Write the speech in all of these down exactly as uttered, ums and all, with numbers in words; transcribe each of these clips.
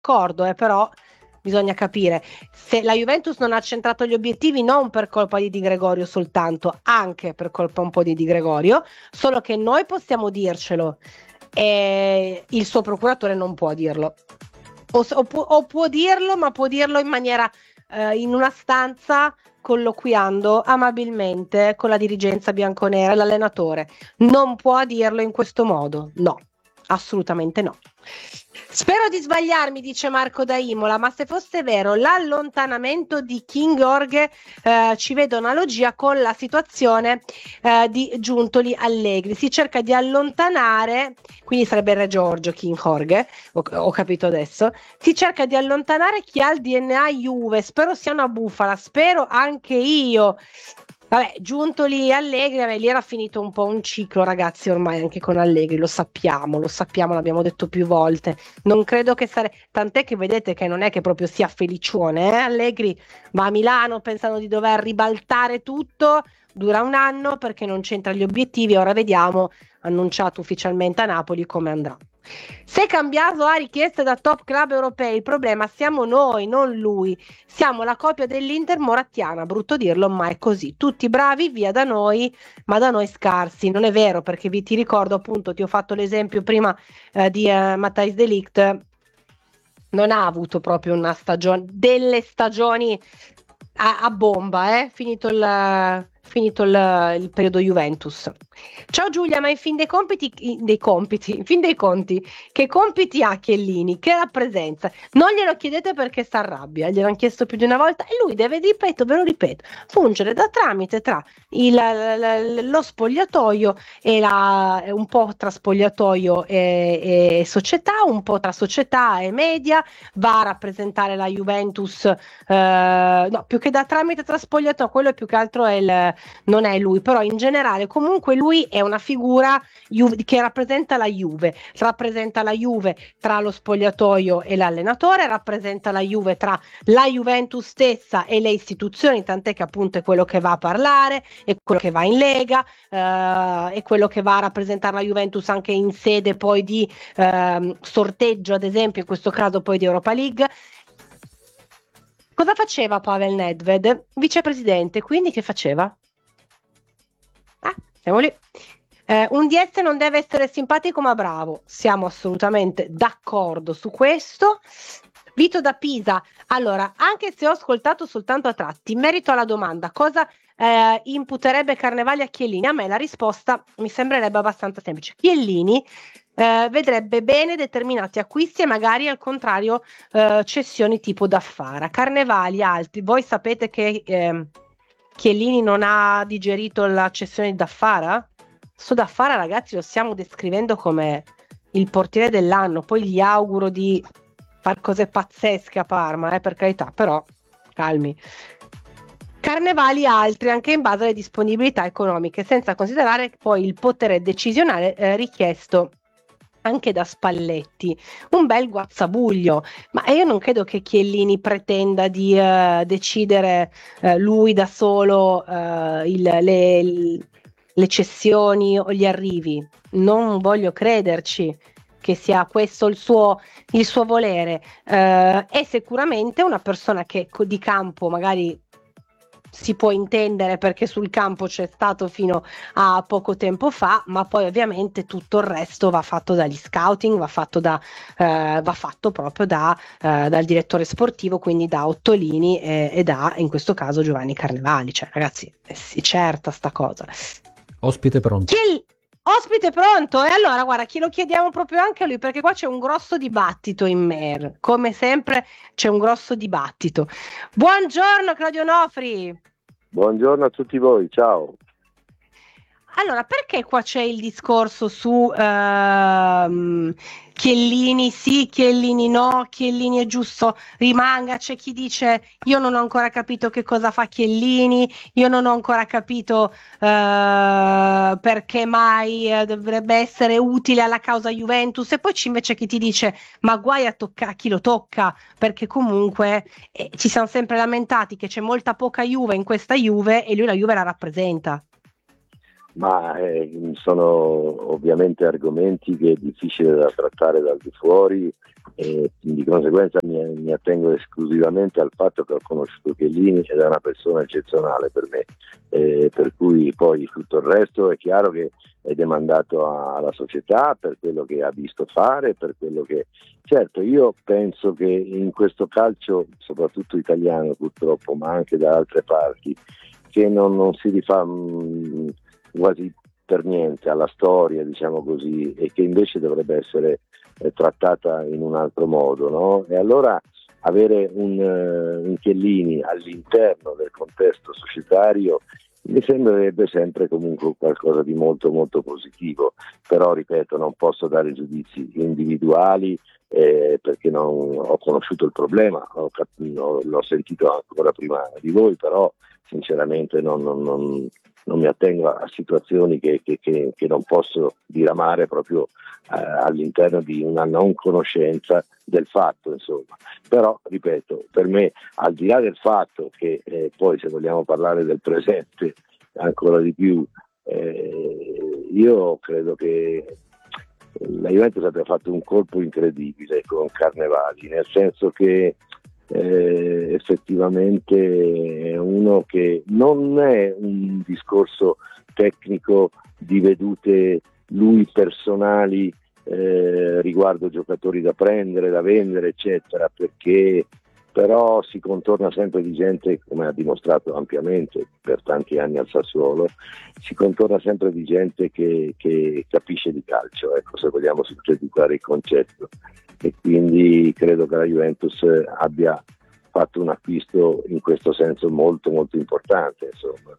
d'accordo, eh, però bisogna capire se la Juventus non ha centrato gli obiettivi non per colpa di Di Gregorio soltanto, anche per colpa un po' di Di Gregorio, solo che noi possiamo dircelo e il suo procuratore non può dirlo. O, o, pu- o può dirlo, ma può dirlo in maniera eh, in una stanza colloquiando amabilmente con la dirigenza bianconera, l'allenatore. Non può dirlo in questo modo, no, assolutamente no. Spero di sbagliarmi, dice Marco da Imola, ma se fosse vero l'allontanamento di King Jorge, eh, ci vedo analogia con la situazione eh, di Giuntoli Allegri. Si cerca di allontanare, quindi sarebbe Re Giorgio King Jorge, ho, ho capito adesso, si cerca di allontanare chi ha il D N A Juve. Spero sia una bufala, spero anche io. Vabbè, Giuntoli Allegri, vabbè, lì era finito un po' un ciclo, ragazzi, ormai anche con Allegri, lo sappiamo, lo sappiamo, l'abbiamo detto più volte. Non credo che sarebbe, tant'è che vedete che non è che proprio sia felicione, eh? Allegri va a Milano pensando di dover ribaltare tutto, dura un anno perché non c'entra gli obiettivi, ora vediamo, annunciato ufficialmente a Napoli, come andrà. Se Cambiaso ha richieste da top club europei, il problema siamo noi, non lui. Siamo la copia dell'Inter morattiana, brutto dirlo, ma è così. Tutti bravi, via da noi, ma da noi scarsi. Non è vero, perché vi ti ricordo appunto, ti ho fatto l'esempio prima eh, di eh, Matthijs de Ligt, non ha avuto proprio una stagione, delle stagioni a, a bomba, eh? Finito il, finito il, il periodo Juventus. Ciao Giulia, ma in fin dei compiti, in dei compiti, in fin dei conti, che compiti ha Chiellini? Che rappresenza? Non glielo chiedete perché si arrabbia, gliel'hanno chiesto più di una volta e lui deve, ripeto, ve lo ripeto, fungere da tramite tra il, l- l- lo spogliatoio e la, un po' tra spogliatoio e, e società, un po' tra società e media, va a rappresentare la Juventus, eh, no, più che da tramite tra spogliatoio, quello più che altro è il, non è lui, però in generale comunque lui è una figura Ju- che rappresenta la Juve, rappresenta la Juve tra lo spogliatoio e l'allenatore, rappresenta la Juve tra la Juventus stessa e le istituzioni, tant'è che appunto è quello che va a parlare, è quello che va in Lega, eh, è quello che va a rappresentare la Juventus anche in sede poi di eh, sorteggio, ad esempio in questo caso poi di Europa League. Cosa faceva Pavel Nedved? Vicepresidente, quindi che faceva? Ah, siamo lì. Eh, un D S non deve essere simpatico ma bravo, siamo assolutamente d'accordo su questo. Vito da Pisa, allora, anche se ho ascoltato soltanto a tratti, in merito alla domanda cosa eh, imputerebbe Carnevali a Chiellini, a me la risposta mi sembrerebbe abbastanza semplice. Chiellini eh, vedrebbe bene determinati acquisti e magari al contrario eh, cessioni tipo Daffara. Carnevali, altri, voi sapete che eh, Chiellini non ha digerito la cessione di Daffara? Sto Daffara, ragazzi, lo stiamo descrivendo come il portiere dell'anno. Poi gli auguro di far cose pazzesche a Parma, eh, per carità, però calmi. Carnevali altri anche in base alle disponibilità economiche, senza considerare poi il potere decisionale eh, richiesto anche da Spalletti. Un bel guazzabuglio, ma io non credo che Chiellini pretenda di eh, decidere eh, lui da solo eh, il, le, le cessioni o gli arrivi. Non voglio crederci che sia questo il suo, il suo volere. Eh, è sicuramente una persona che di campo magari si può intendere perché sul campo c'è stato fino a poco tempo fa, ma poi ovviamente tutto il resto va fatto dagli scouting, va fatto, da, eh, va fatto proprio da, eh, dal direttore sportivo, quindi da Ottolini e, e da, in questo caso, Giovanni Carnevali. Cioè, ragazzi, è certa sta cosa. Ospite pronto. Chi... Ospite pronto? E allora, guarda, chi lo chiediamo proprio anche a lui, perché qua c'è un grosso dibattito in mer. Come sempre c'è un grosso dibattito. Buongiorno Claudio Nofri. Buongiorno a tutti voi, ciao. Allora, perché qua c'è il discorso su ehm, Chiellini sì, Chiellini no, Chiellini è giusto rimanga, c'è chi dice io non ho ancora capito che cosa fa Chiellini, io non ho ancora capito eh, perché mai eh, dovrebbe essere utile alla causa Juventus, e poi c'è invece chi ti dice ma guai a toccare chi lo tocca, perché comunque eh, ci siamo sempre lamentati che c'è molta poca Juve in questa Juve e lui la Juve la rappresenta. ma eh, sono ovviamente argomenti che è difficile da trattare dal di fuori e di conseguenza mi, mi attengo esclusivamente al fatto che ho conosciuto Chiellini ed è una persona eccezionale per me, eh, per cui poi tutto il resto è chiaro che è demandato alla società per quello che ha visto fare, per quello che... Certo, io penso che in questo calcio, soprattutto italiano purtroppo, ma anche da altre parti, che non, non si rifà mh, quasi per niente alla storia, diciamo così, e che invece dovrebbe essere eh, trattata in un altro modo, no? E allora avere un, uh, un Chiellini all'interno del contesto societario mi sembrerebbe sempre comunque qualcosa di molto molto positivo, però ripeto, non posso dare giudizi individuali eh, perché non ho conosciuto il problema, ho cap- ho, l'ho sentito ancora prima di voi, però sinceramente non, non, non, non mi attengo a situazioni che, che, che, che non posso diramare proprio eh, all'interno di una non conoscenza del fatto, insomma. Però ripeto, per me, al di là del fatto che eh, poi se vogliamo parlare del presente ancora di più, eh, io credo che la Juventus abbia fatto un colpo incredibile con Carnevali, nel senso che eh, effettivamente è uno che non è un discorso tecnico di vedute lui personali eh, riguardo giocatori da prendere, da vendere, eccetera, perché però si contorna sempre di gente, come ha dimostrato ampiamente per tanti anni al Sassuolo, si contorna sempre di gente che, che capisce di calcio, ecco, se vogliamo sintetizzare il concetto, e quindi credo che la Juventus abbia fatto un acquisto in questo senso molto molto importante, insomma.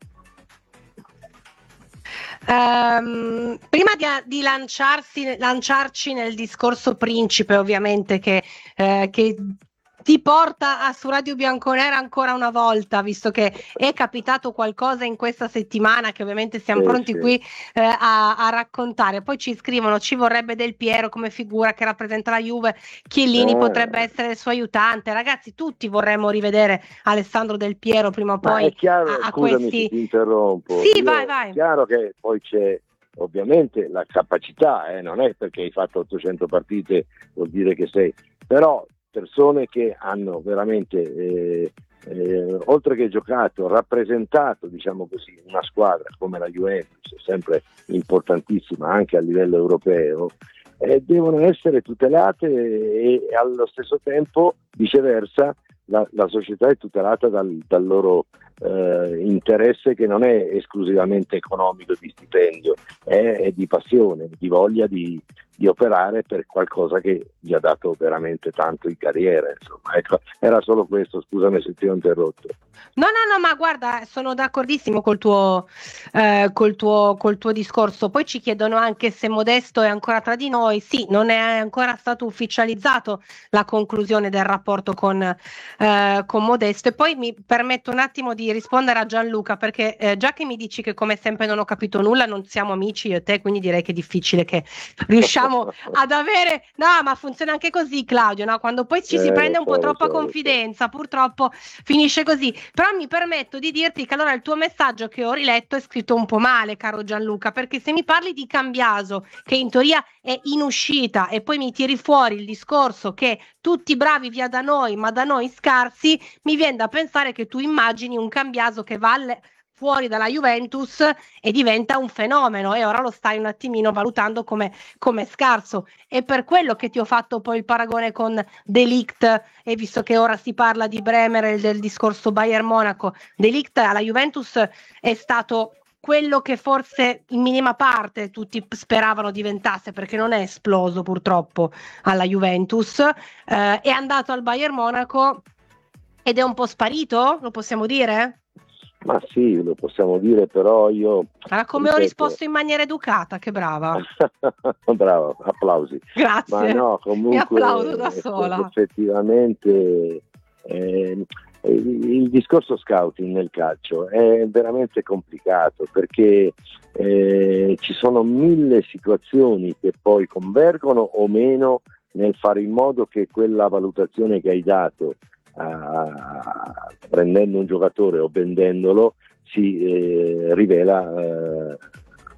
Um, prima di, di lanciarsi, lanciarci nel discorso principe, ovviamente, che, eh, che ti porta a, su Radio Bianconera ancora una volta, visto che è capitato qualcosa in questa settimana che ovviamente siamo Sì, pronti sì. qui eh, a, a raccontare. Poi ci scrivono: ci vorrebbe Del Piero come figura che rappresenta la Juve, Chiellini Eh. potrebbe essere il suo aiutante. Ragazzi, tutti vorremmo rivedere Alessandro Del Piero prima o Ma poi è chiaro, a, a scusami questi... se ti interrompo. Sì, Io, vai, vai. È chiaro che poi c'è ovviamente la capacità, eh, non è perché hai fatto ottocento partite vuol dire che sei, però persone che hanno veramente eh, eh, oltre che giocato, rappresentato, diciamo così, una squadra come la Juventus, sempre importantissima anche a livello europeo, eh, devono essere tutelate e, e allo stesso tempo viceversa la, la società è tutelata dal, dal loro eh, interesse, che non è esclusivamente economico di stipendio, è, è di passione, di voglia di, di operare per qualcosa che gli ha dato veramente tanto in carriera, insomma. Ecco, era solo questo, scusami se ti ho interrotto. No, no, no, ma guarda, sono d'accordissimo col tuo, eh, col tuo, col tuo discorso. Poi ci chiedono anche se Modesto è ancora tra di noi. Sì, non è ancora stato ufficializzato la conclusione del rapporto con, eh, con Modesto. E poi mi permetto un attimo di rispondere a Gianluca, perché eh, già che mi dici che come sempre non ho capito nulla, non siamo amici io e te, quindi direi che è difficile che riusciamo ad avere... No, ma funziona anche così, Claudio, no? Quando poi ci Eh, si prende lo un so, po' lo troppa so, lo so. confidenza, purtroppo finisce così. Però mi permetto di dirti che allora il tuo messaggio che ho riletto è scritto un po' male, caro Gianluca, perché se mi parli di Cambiaso, che in teoria è in uscita, e poi mi tiri fuori il discorso che tutti bravi via da noi, ma da noi scarsi, mi viene da pensare che tu immagini un Cambiaso che va alle... fuori dalla Juventus e diventa un fenomeno, e ora lo stai un attimino valutando come, come scarso. È per quello che ti ho fatto poi il paragone con De Ligt, e visto che ora si parla di Bremer e del discorso Bayern Monaco, De Ligt alla Juventus è stato quello che forse in minima parte tutti speravano diventasse, perché non è esploso purtroppo alla Juventus, eh, è andato al Bayern Monaco ed è un po' sparito, lo possiamo dire? Ma sì, lo possiamo dire, però io... Allora, come ripeto, ho risposto in maniera educata, che brava. Bravo, applausi. Grazie, Ma no, mi applaudo comunque da sola. effettivamente eh, il, il discorso scouting nel calcio è veramente complicato, perché eh, ci sono mille situazioni che poi convergono o meno nel fare in modo che quella valutazione che hai dato Uh, prendendo un giocatore o vendendolo si eh, rivela uh,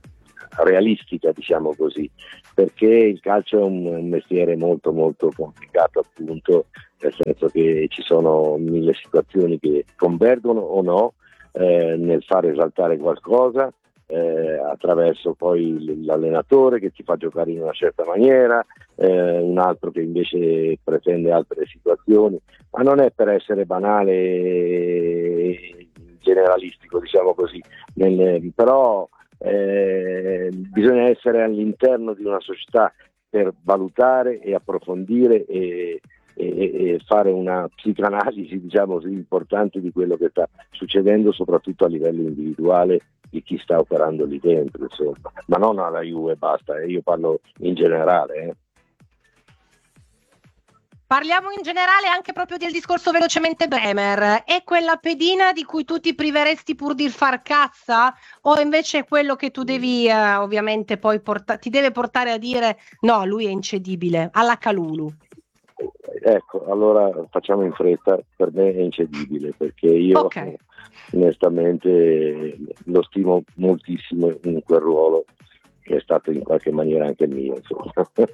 realistica, diciamo così, perché il calcio è un, un mestiere molto molto complicato, appunto, nel senso che ci sono mille situazioni che convergono o no eh, nel far esaltare qualcosa, eh, attraverso poi l'allenatore che ti fa giocare in una certa maniera, eh, un altro che invece pretende altre situazioni, ma non è per essere banale e generalistico, diciamo così, nel, però eh, bisogna essere all'interno di una società per valutare e approfondire e, e, e fare una psicanalisi, diciamo così, importante di quello che sta succedendo, soprattutto a livello individuale di chi sta operando lì dentro, insomma, ma non alla Juve, basta, eh, io parlo in generale. Eh. Parliamo in generale anche proprio del discorso velocemente Bremer. È quella pedina di cui tu ti priveresti pur di far cazza? O invece è quello che tu devi eh, ovviamente poi porta- ti deve portare a dire no, lui è incedibile, alla Calulu? Ecco, allora facciamo in fretta, per me è incedibile, perché io Okay. onestamente lo stimo moltissimo in quel ruolo che è stato in qualche maniera anche mio, insomma.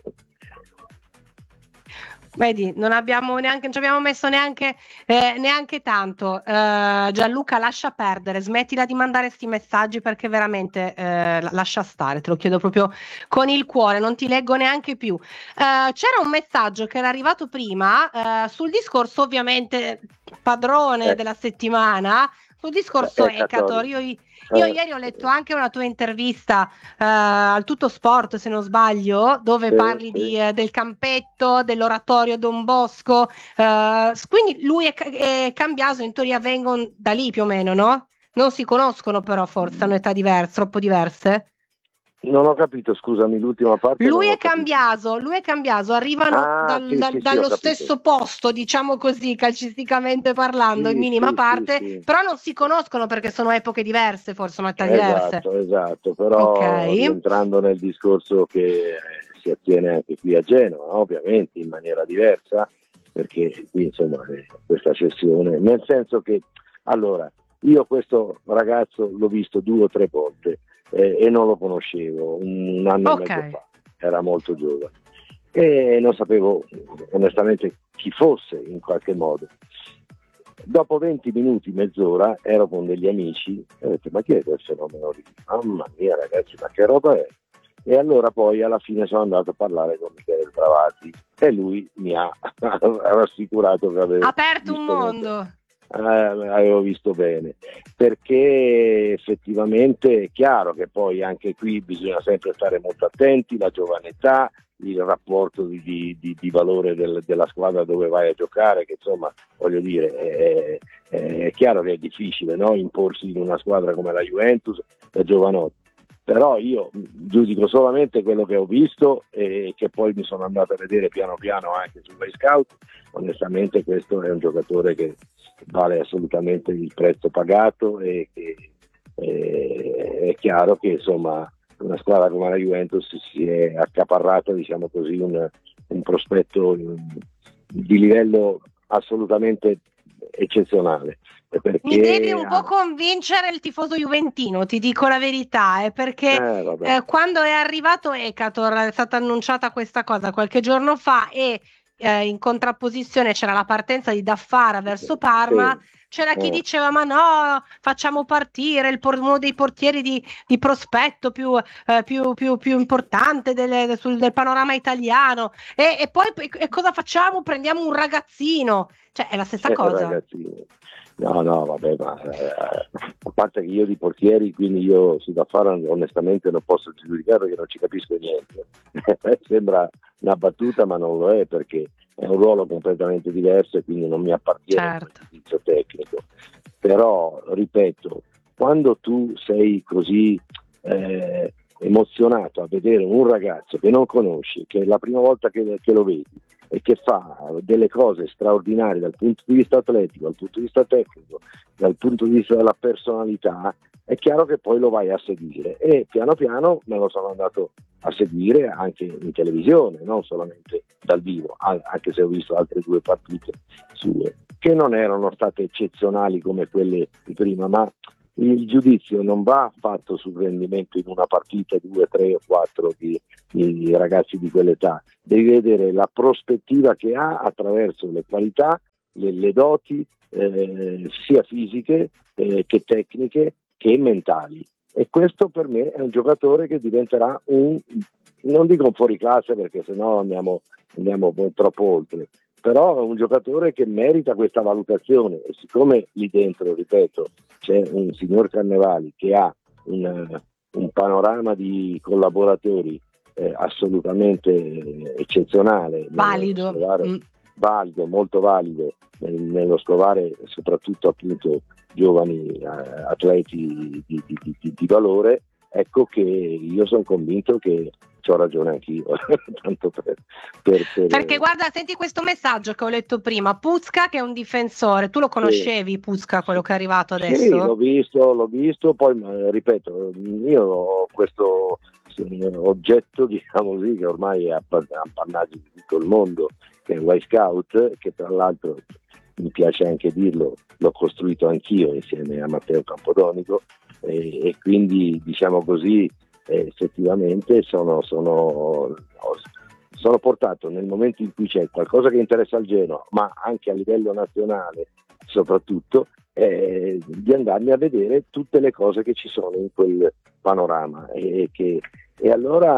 Vedi, non abbiamo neanche, non ci abbiamo messo neanche, eh, neanche tanto. Eh, Gianluca, lascia perdere, smettila di mandare sti messaggi perché veramente eh, lascia stare, te lo chiedo proprio con il cuore, non ti leggo neanche più. Eh, c'era un messaggio che era arrivato prima eh, sul discorso, ovviamente, padrone Eh. della settimana, sul discorso Eh, Ecator. Io, Eh. io ieri ho letto anche una tua intervista eh, al Tutto Sport, se non sbaglio, dove Sì, parli sì. di, eh, del campetto, dell'oratorio Don Bosco. eh, quindi lui e, Ca- e Cambiaso in teoria vengono da lì più o meno, no? Non si conoscono però, forse hanno età diverse, troppo diverse. Non ho capito, scusami, l'ultima parte non Lui ho e capito. Cambiaso, lui e Cambiaso arrivano Ah, dal- sì, dal- sì, sì, dallo ho capito. stesso posto, diciamo così, calcisticamente parlando, in Sì, minima sì, parte, sì, sì. però non si conoscono perché sono epoche diverse, forse sono età diverse. Esatto, esatto, però Ok. rientrando nel discorso che eh, si attiene anche qui a Genova, ovviamente in maniera diversa, perché qui insomma eh, questa cessione, nel senso che allora io questo ragazzo l'ho visto due o tre volte eh, e non lo conoscevo, un anno Ok. e mezzo fa, era molto giovane e non sapevo onestamente chi fosse in qualche modo. Dopo venti minuti, mezz'ora, ero con degli amici e ho detto ma chi è quel fenomeno lì? Mamma mia ragazzi, ma che roba è? E allora poi alla fine sono andato a parlare con Michele Bravati e lui mi ha rassicurato che avevo Aperto un visto mondo. eh, avevo visto bene, perché effettivamente è chiaro che poi anche qui bisogna sempre stare molto attenti, la giovane età, il rapporto di, di, di, di valore del, della squadra dove vai a giocare, che insomma voglio dire è, è chiaro che è difficile, no? Imporsi in una squadra come la Juventus da giovanotti, però io giudico solamente quello che ho visto e che poi mi sono andato a vedere piano piano anche su Play Scout. Onestamente questo è un giocatore che vale assolutamente il prezzo pagato e che eh, è chiaro che insomma una squadra come la Juventus si è accaparrata, diciamo così, un, un prospetto di livello assolutamente eccezionale. Perché, Mi devi un po' convincere il tifoso juventino, ti dico la verità, eh, perché eh, eh, quando è arrivato Ecator è stata annunciata questa cosa qualche giorno fa e eh, in contrapposizione c'era la partenza di Daffara verso Parma. Sì. C'era chi Eh. diceva ma no, facciamo partire il por- uno dei portieri di, di prospetto più, eh, più, più, più importante delle- sul- del panorama italiano e, e poi e cosa facciamo? Prendiamo un ragazzino, cioè è la stessa Eh, cosa. ragazzino. No, no, vabbè, ma eh, a parte che io di portieri, quindi io su da fare onestamente non posso giudicare perché non ci capisco niente. Sembra una battuta, ma non lo è perché è un ruolo completamente diverso e quindi non mi appartiene Certo. come giudizio tecnico. Però, ripeto, quando tu sei così eh, emozionato a vedere un ragazzo che non conosci, che è la prima volta che, che lo vedi, e che fa delle cose straordinarie dal punto di vista atletico, dal punto di vista tecnico, dal punto di vista della personalità, è chiaro che poi lo vai a seguire e piano piano me lo sono andato a seguire anche in televisione, non solamente dal vivo, anche se ho visto altre due partite sue che non erano state eccezionali come quelle di prima, ma il giudizio non va fatto sul rendimento in una partita, due, tre o quattro di, di ragazzi di quell'età, devi vedere la prospettiva che ha attraverso le qualità, le, le doti eh, sia fisiche eh, che tecniche che mentali, e questo per me è un giocatore che diventerà un, non dico un fuoriclasse perché sennò andiamo, andiamo troppo oltre, però è un giocatore che merita questa valutazione, e siccome lì dentro, ripeto, c'è un signor Cannavali che ha un, un panorama di collaboratori eh, assolutamente eccezionale, valido, scovare, mm. valido, molto valido nel, nello scovare soprattutto appunto giovani eh, atleti di, di, di, di valore, ecco che io sono convinto che c'ho ragione anch'io. Tanto per, per, per... Perché guarda, senti questo messaggio che ho letto prima, Pucca che è un difensore, tu lo conoscevi, sì. Pucca, quello che è arrivato adesso? Sì, l'ho visto, l'ho visto, poi ripeto, io ho questo oggetto, diciamo così, che ormai è appannaggio di tutto il mondo, che è il Y Scout, che tra l'altro mi piace anche dirlo, l'ho costruito anch'io insieme a Matteo Campodonico, e, e quindi diciamo così eh, effettivamente sono, sono, sono portato nel momento in cui c'è qualcosa che interessa al Genoa, ma anche a livello nazionale soprattutto, eh, di andarmi a vedere tutte le cose che ci sono in quel panorama, e, che, e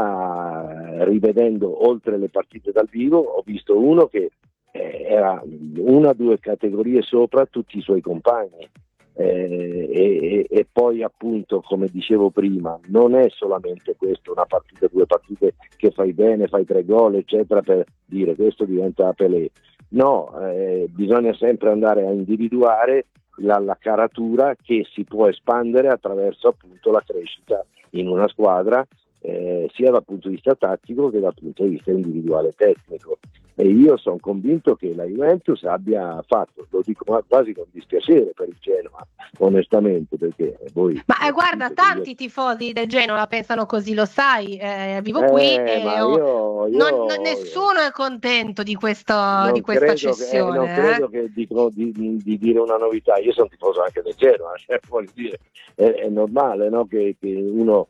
allora rivedendo oltre le partite dal vivo ho visto uno che era una o due categorie sopra tutti i suoi compagni, eh, e, e poi appunto, come dicevo prima, non è solamente questo, una partita, due partite che fai bene, fai tre gol eccetera per dire questo diventa Pelé, no, eh, bisogna sempre andare a individuare la, la caratura che si può espandere attraverso appunto la crescita in una squadra, eh, sia dal punto di vista tattico che dal punto di vista individuale tecnico. E io sono convinto che la Juventus abbia fatto, lo dico quasi con dispiacere per il Genoa, onestamente, perché voi... Ma eh, guarda, tanti io... tifosi del Genoa la pensano così, lo sai, eh, vivo qui eh, e ho... io, io... Non, non, nessuno è contento di, questo, di questa cessione. Che, eh, non credo eh? che dico di, di, di dire una novità, io sono tifoso anche del Genoa, cioè, vuol dire, è, è normale, no? che, che uno...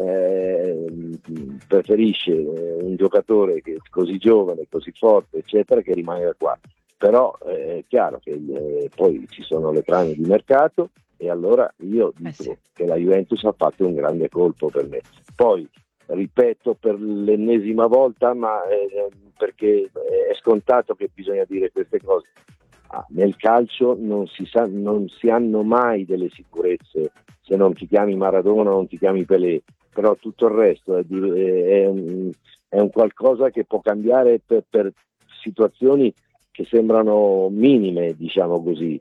Eh, preferisce eh, un giocatore che è così giovane, così forte eccetera, che rimanga qua, però eh, è chiaro che eh, poi ci sono le trame di mercato, e allora io dico eh sì. che la Juventus ha fatto un grande colpo per me. Poi ripeto per l'ennesima volta, ma eh, perché è scontato che bisogna dire queste cose, ah, nel calcio non si sa, non si hanno mai delle sicurezze, se non ti chiami Maradona non ti chiami Pelé, però tutto il resto è, è, un, è un qualcosa che può cambiare per, per situazioni che sembrano minime, diciamo così,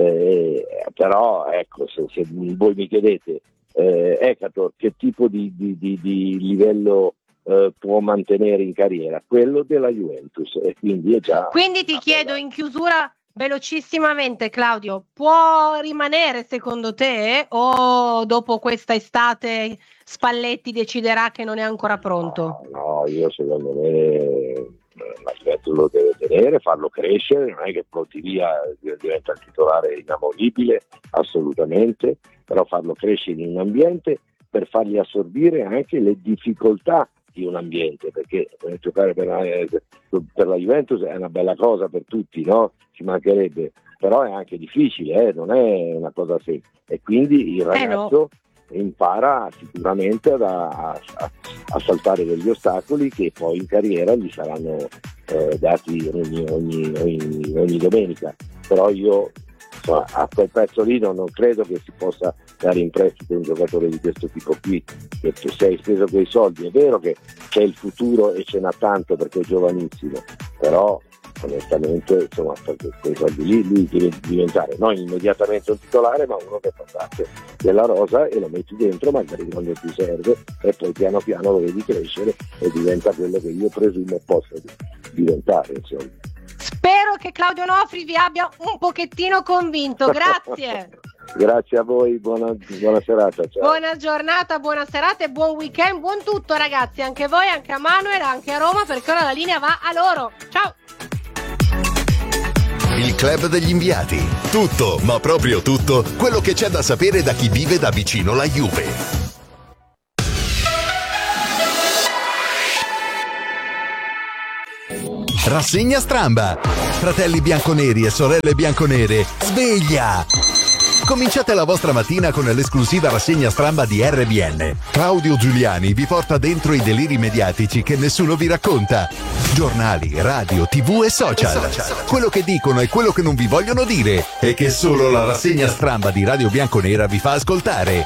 eh, però ecco, se, se voi mi chiedete eh, Ekator che tipo di, di, di, di livello eh, può mantenere in carriera, quello della Juventus, e quindi è già... Quindi ti chiedo in chiusura velocissimamente, Claudio, può rimanere secondo te, o dopo questa estate Spalletti deciderà che non è ancora pronto? No, no, io secondo me l'aspetto lo deve tenere, farlo crescere, non è che pronti via diventa il titolare inamovibile, assolutamente, però farlo crescere in un ambiente per fargli assorbire anche le difficoltà di un ambiente, perché eh, giocare per la, per la Juventus è una bella cosa per tutti, no? Ci mancherebbe, però è anche difficile, eh? Non è una cosa semplice, e quindi il ragazzo eh no. impara sicuramente ad, a, a, a saltare degli ostacoli che poi in carriera gli saranno eh, dati ogni, ogni, ogni, ogni domenica, però io insomma, a quel prezzo lì non, non credo che si possa dare in prestito un giocatore di questo tipo qui, che se hai speso quei soldi, è vero che c'è il futuro e ce n'ha tanto perché è giovanissimo, però onestamente insomma quei soldi lì lui deve diventare non immediatamente un titolare, ma uno che fa parte della rosa e lo metti dentro magari quando ti serve, e poi piano piano lo vedi crescere e diventa quello che io presumo possa diventare, insomma. Spero che Claudio Nofri vi abbia un pochettino convinto, grazie. Grazie a voi, buona, buona serata. Ciao. Buona giornata, buona serata e buon weekend, buon tutto ragazzi, anche voi, anche a Manuel, anche a Roma, perché ora la linea va a loro. Ciao. Il Club degli inviati. Tutto, ma proprio tutto, quello che c'è da sapere da chi vive da vicino la Juve. Rassegna stramba. Fratelli bianconeri e sorelle bianconere, sveglia! Cominciate la vostra mattina con l'esclusiva rassegna stramba di R B N. Claudio Giuliani vi porta dentro i deliri mediatici che nessuno vi racconta. Giornali, radio, tv e social. Quello che dicono e quello che non vi vogliono dire e che solo la rassegna stramba di Radio Bianconera vi fa ascoltare.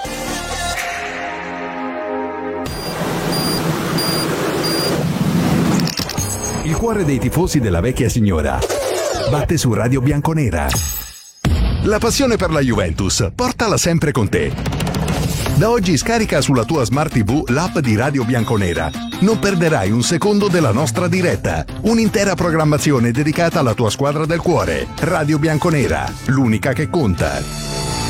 Il cuore dei tifosi della vecchia signora batte su Radio Bianconera. La passione per la Juventus, portala sempre con te. Da oggi scarica sulla tua Smart tivù l'app di Radio Bianconera. Non perderai un secondo della nostra diretta. Un'intera programmazione dedicata alla tua squadra del cuore. Radio Bianconera, l'unica che conta.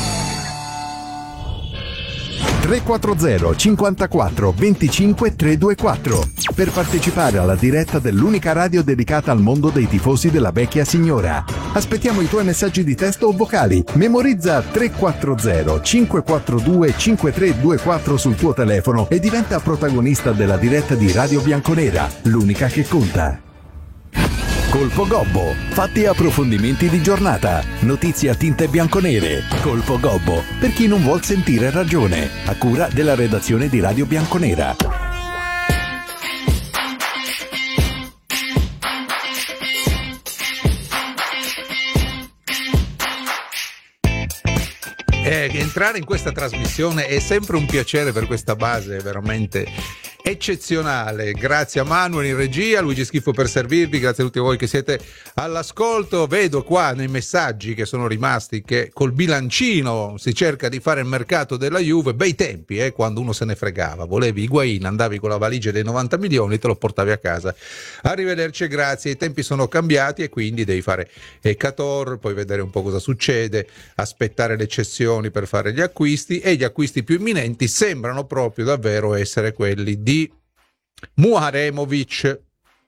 tre quattro zero cinquantaquattro venticinque trecentoventiquattro per partecipare alla diretta dell'unica radio dedicata al mondo dei tifosi della vecchia signora. Aspettiamo i tuoi messaggi di testo o vocali. Memorizza tre quattro zero cinque quattro due cinque tre due quattro sul tuo telefono e diventa protagonista della diretta di Radio Bianconera, l'unica che conta. Colpo Gobbo, fatti e approfondimenti di giornata, notizie a tinte bianconere. Colpo Gobbo, per chi non vuol sentire ragione, a cura della redazione di Radio Bianconera. Eh, entrare in questa trasmissione è sempre un piacere per questa base veramente eccezionale. Grazie a Manuel in regia, Luigi Schifo per servirvi, grazie a tutti voi che siete all'ascolto. Vedo qua nei messaggi che sono rimasti che col bilancino si cerca di fare il mercato della Juve. Bei tempi, eh, quando uno se ne fregava, volevi Higuain, andavi con la valigia dei novanta milioni, te lo portavi a casa. Arrivederci, grazie, i tempi sono cambiati e quindi devi fare Ecator, poi vedere un po' cosa succede, aspettare le cessioni per fare gli acquisti, e gli acquisti più imminenti sembrano proprio davvero essere quelli di Muharemovic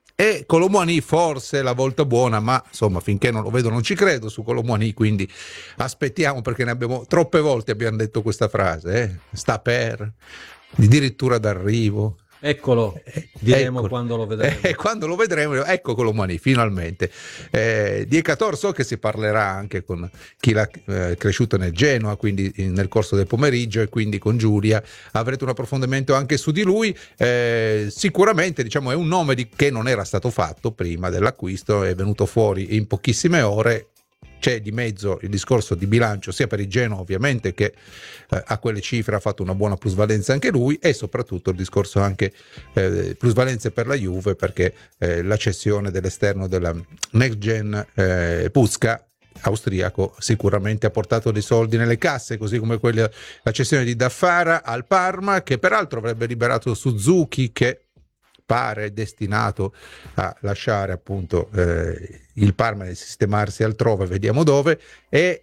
e Colomouani. Forse la volta buona, ma insomma finché non lo vedo non ci credo su Colomouani, quindi aspettiamo, perché ne abbiamo troppe volte abbiamo detto questa frase, eh? Sta per, addirittura d'arrivo. Eccolo, diremo Eccolo. quando lo vedremo. E eh, quando lo vedremo, ecco Colomouani, finalmente. Eh, di Ecator so che si parlerà anche con chi l'ha eh, cresciuto nel Genoa, quindi nel corso del pomeriggio, e quindi con Giulia avrete un approfondimento anche su di lui. Eh, sicuramente, diciamo, è un nome di, che non era stato fatto prima dell'acquisto, è venuto fuori in pochissime ore. C'è di mezzo il discorso di bilancio sia per il Genoa ovviamente, che eh, a quelle cifre ha fatto una buona plusvalenza anche lui, e soprattutto il discorso anche eh, plusvalenze per la Juve, perché eh, la cessione dell'esterno della Next Gen eh, Puska austriaco sicuramente ha portato dei soldi nelle casse, così come quella, la cessione di Daffara al Parma, che peraltro avrebbe liberato Suzuki, che pare destinato a lasciare appunto eh, il Parma e sistemarsi altrove, vediamo dove, e,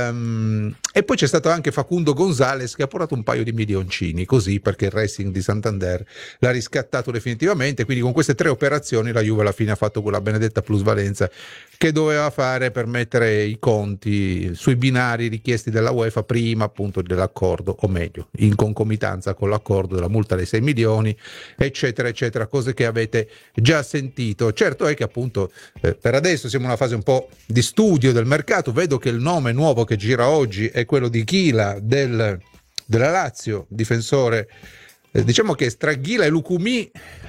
ehm, e poi c'è stato anche Facundo Gonzalez, che ha portato un paio di milioncini così, perché il Racing di Santander l'ha riscattato definitivamente. Quindi con queste tre operazioni la Juve alla fine ha fatto quella benedetta plusvalenza che doveva fare per mettere i conti sui binari richiesti dalla UEFA prima appunto dell'accordo, o meglio in concomitanza con l'accordo della multa dei sei milioni eccetera eccetera, cose che avete già sentito. Certo è che appunto eh, per adesso siamo in una fase un po' di studio del mercato. Vedo che il nome nuovo che gira oggi è quello di Ghila del, della Lazio, difensore, eh, diciamo che tra Ghila e Lucumí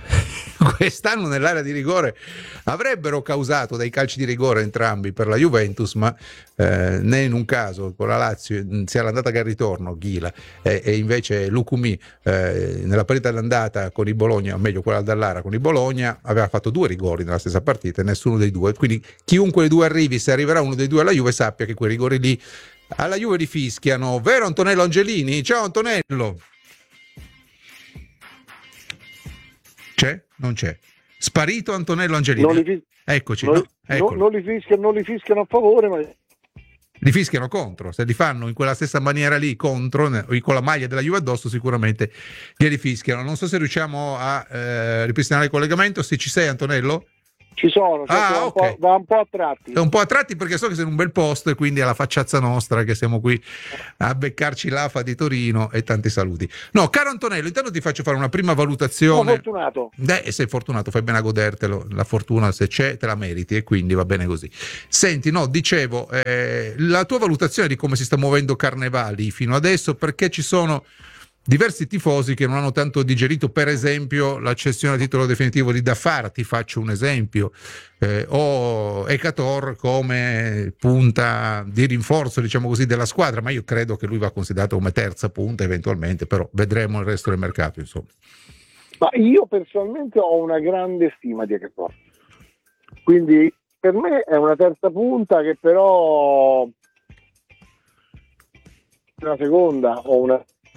quest'anno nell'area di rigore avrebbero causato dei calci di rigore entrambi per la Juventus, ma eh, né in un caso con la Lazio sia l'andata che il ritorno Ghila, e, e invece Lucumí eh, nella partita dell'andata con il Bologna, o meglio quella dell'Ara con il Bologna, aveva fatto due rigori nella stessa partita e nessuno dei due. Quindi chiunque dei due arrivi, se arriverà uno dei due alla Juve, sappia che quei rigori lì alla Juve li fischiano, vero Antonello Angelini? Ciao Antonello. C'è? Non c'è. Sparito Antonello Angelini. Non li fis- Eccoci. non, No, no, non, li fischiano, non li fischiano a favore, ma li fischiano contro. Se li fanno in quella stessa maniera lì contro, con la maglia della Juve addosso, sicuramente glieli fischiano. Non so se riusciamo a eh, ripristinare il collegamento. Se ci sei Antonello? Ci sono, cioè Ah, va, un ok. po', va un po' a tratti. È un po' a tratti perché so che sei in un bel posto e quindi è la facciazza nostra che siamo qui a beccarci l'A F A di Torino e tanti saluti. No, caro Antonello, intanto ti faccio fare una prima Sono valutazione. fortunato. Eh, sei fortunato, fai bene a godertelo, la fortuna se c'è te la meriti e quindi va bene così. Senti, no, dicevo, eh, la tua valutazione di come si sta muovendo Carnevali fino adesso, perché ci sono diversi tifosi che non hanno tanto digerito, per esempio, la cessione a titolo definitivo di Dafar, ti faccio un esempio, eh, o Ekator come punta di rinforzo, diciamo così, della squadra, ma io credo che lui va considerato come terza punta eventualmente, però vedremo il resto del mercato, insomma. Ma io personalmente ho una grande stima di Ekator. Quindi per me è una terza punta che però una seconda o una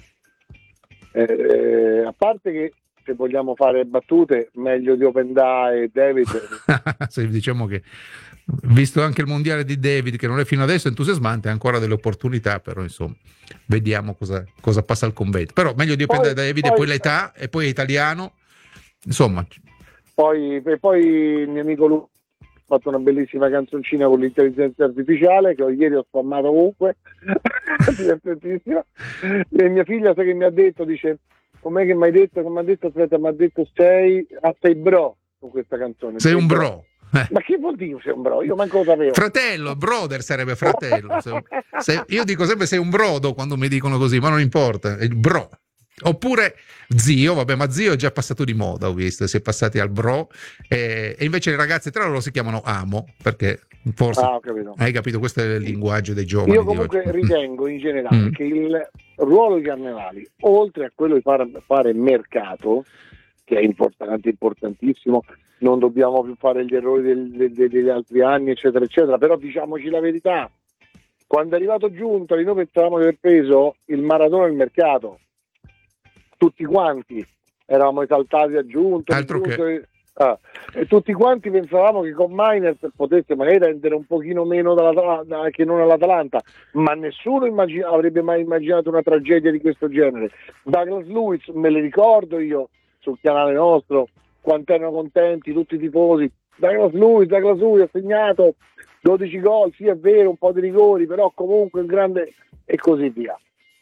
Eh, a parte che se vogliamo fare battute meglio di Openda e David. Se diciamo che visto anche il mondiale di David che non è fino adesso entusiasmante, ha ancora delle opportunità, però insomma vediamo cosa, cosa passa al convento, però meglio di Openda e David poi, e poi l'età e poi è italiano, insomma poi, e poi il mio amico Lu ha fatto una bellissima canzoncina con l'intelligenza artificiale che ieri ho spammato ovunque. Divertentissima. E mia figlia sai che mi ha detto, dice com'è che mi hai detto, come ha detto, aspetta, mi ha detto sei, ah, sei bro con questa canzone. Sei un bro. Eh. Ma che vuol dire sei un bro? Io manco lo sapevo. Fratello, brother sarebbe fratello. Se, se, io dico sempre sei un brodo quando mi dicono così, ma non importa, è il bro. Oppure zio, vabbè, ma zio è già passato di moda, ho visto, si è passati al bro, e, e invece le ragazze tra loro si chiamano amo, perché forse ah, ho capito. Hai capito, questo è il linguaggio dei giovani. Io comunque di oggi. ritengo in generale mm. che il ruolo di Carnevali, oltre a quello di fare, fare mercato, che è importante, importantissimo, non dobbiamo più fare gli errori del, del, degli altri anni, eccetera, eccetera, però diciamoci la verità, quando è arrivato Giuntoli noi pensavamo di aver preso il maratona del mercato, tutti quanti eravamo esaltati a Giuntoli, altro Giuntoli che... ah, e tutti quanti pensavamo che con Miners potesse magari rendere un pochino meno dalla, da, che non all'Atalanta, ma nessuno immagin- avrebbe mai immaginato una tragedia di questo genere. Douglas Lewis, me le ricordo io sul canale nostro, quanto erano contenti tutti i tifosi. Douglas Lewis, Douglas Lewis ha segnato dodici gol, sì è vero, un po' di rigori, però comunque un grande, e così via.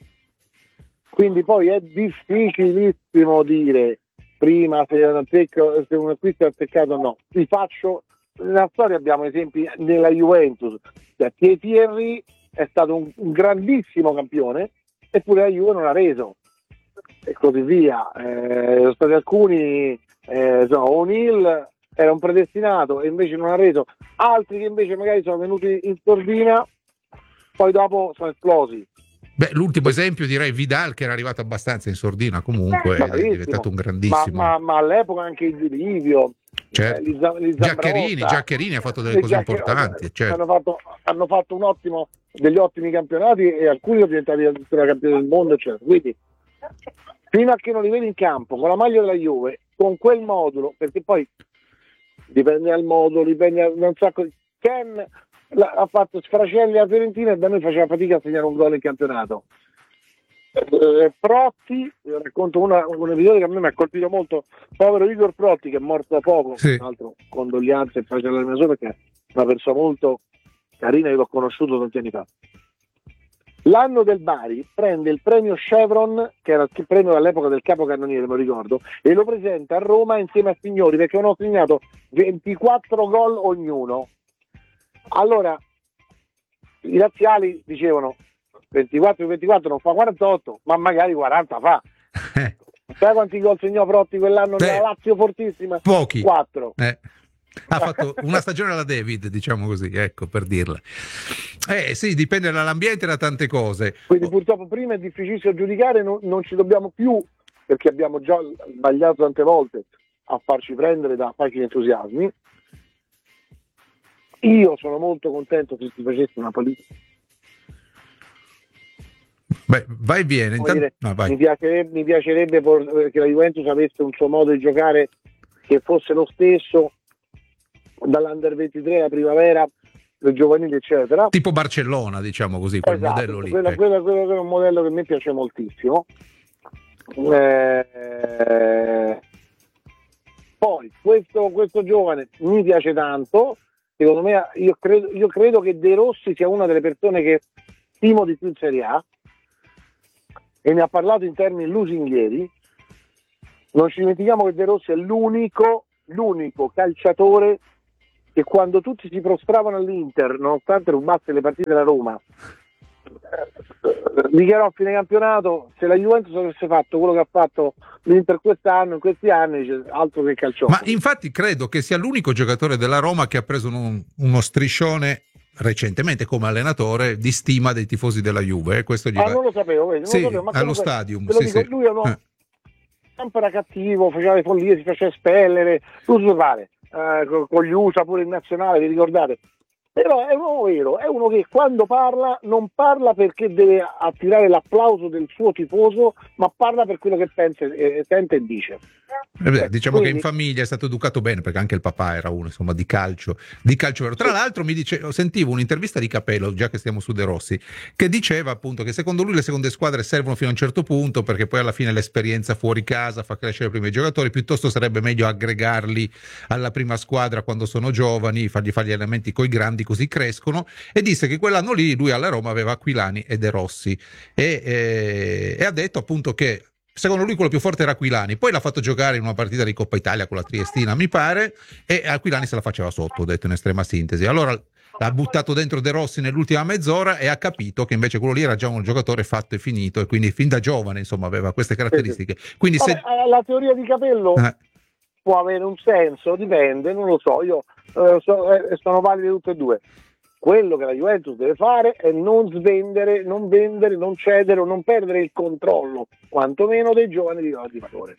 Quindi poi è difficilissimo dire prima se un, attecco, se un acquisto è azzeccato o no. Vi faccio, nella storia abbiamo esempi nella Juventus, cioè Thierry è stato un, un grandissimo campione eppure la Juve non l'ha reso e così via. Eh, sono stati alcuni, eh, so, O'Neill era un predestinato e invece non ha reso, altri che invece magari sono venuti in sordina poi dopo sono esplosi. Beh, l'ultimo esempio direi Vidal, che era arrivato abbastanza in sordina, comunque è diventato un grandissimo. Ma, ma, ma all'epoca anche il Livio, certo. eh, Lisa, Lisa Giaccherini, Giaccherini ha fatto delle cose importanti. Certo. Hanno, fatto, hanno fatto un ottimo, degli ottimi campionati e alcuni sono diventati addirittura campioni del mondo, eccetera. Quindi, fino a che non li vedi in campo con la maglia della Juve, con quel modulo, perché poi dipende dal modulo, dipende da un sacco di... Ken ha fatto sfracelli a Fiorentina e da noi faceva fatica a segnare un gol in campionato. Eh, Protti, racconto una, un episodio che a me mi ha colpito molto, povero Igor Protti che è morto da poco, sì. Tra l'altro condoglianze e faccio la mia sua perché è una persona molto carina, io l'ho conosciuto tanti anni fa. L'anno del Bari prende il premio Chevron, che era il premio all'epoca del capocannoniere, me lo ricordo, e lo presenta a Roma insieme a Signori perché hanno segnato ventiquattro gol ognuno. Allora i razziali dicevano ventiquattro ventiquattro non fa quarantotto, ma magari quaranta fa. Sai quanti gol segnò Protti quell'anno nella Lazio fortissima? Pochi. Quattro. Eh. Ha fatto una stagione alla David, diciamo così, ecco, per dirla. Eh sì, dipende dall'ambiente e da tante cose. Quindi purtroppo prima è difficilissimo giudicare, non, non ci dobbiamo più, perché abbiamo già sbagliato tante volte a farci prendere da facili entusiasmi. Io sono molto contento che si facesse una politica. Beh, vai e viene. Intanto... Dire, no, vai. Mi piacerebbe, mi piacerebbe por- che la Juventus avesse un suo modo di giocare che fosse lo stesso dall'Under ventitré alla primavera, del giovanile, eccetera. Tipo Barcellona, diciamo così, quel esatto, modello lì. Quello, ecco. quello, quello, quello è un modello che a me piace moltissimo. Eh, Poi questo, questo giovane mi piace tanto, secondo me io credo, io credo che De Rossi sia una delle persone che stimo di più in Serie A, e ne ha parlato in termini lusinghieri. Non ci dimentichiamo che De Rossi è l'unico, l'unico calciatore che quando tutti si prostravano all'Inter, nonostante rubasse le partite della Roma, dichiarò a fine campionato: se la Juventus avesse fatto quello che ha fatto l'Inter quest'anno, in questi anni, dice, altro che calciopoli. Ma infatti credo che sia l'unico giocatore della Roma che ha preso un, uno striscione recentemente come allenatore di stima dei tifosi della Juve. Questo gli ah, va... non lo sapevo, vedi, non sì, lo sapevo, ma allo comunque, stadium. te lo Sì, dico, sì. lui è uno, Eh. sempre era cattivo, faceva le follie, si faceva espellere, tutto si pare, eh, con, con gli U S A pure in nazionale, vi ricordate? Però è un uomo vero, è uno che quando parla non parla perché deve attirare l'applauso del suo tifoso, ma parla per quello che pensa, eh, sente e dice. Eh beh, diciamo Quindi, che in famiglia è stato educato bene, perché anche il papà era uno, insomma, di calcio, di calcio vero. Tra sì. l'altro mi dice, sentivo un'intervista di Capello, già che stiamo su De Rossi, che diceva appunto che secondo lui le seconde squadre servono fino a un certo punto, perché poi alla fine l'esperienza fuori casa fa crescere prima i giocatori, piuttosto sarebbe meglio aggregarli alla prima squadra quando sono giovani, fargli fare gli allenamenti coi grandi così crescono, e disse che quell'anno lì lui alla Roma aveva Aquilani e De Rossi e, e, e ha detto appunto che secondo lui quello più forte era Aquilani, poi l'ha fatto giocare in una partita di Coppa Italia con la Triestina mi pare, e Aquilani se la faceva sotto, ho detto in estrema sintesi. Allora l'ha buttato dentro De Rossi nell'ultima mezz'ora e ha capito che invece quello lì era già un giocatore fatto e finito, e quindi fin da giovane insomma aveva queste caratteristiche. Quindi Vabbè, se... la teoria di Capello eh. può avere un senso, dipende, non lo so, io eh, so, eh, sono valide tutte e due. Quello che la Juventus deve fare è non svendere, non vendere, non cedere o non perdere il controllo, quantomeno dei giovani di calciatori.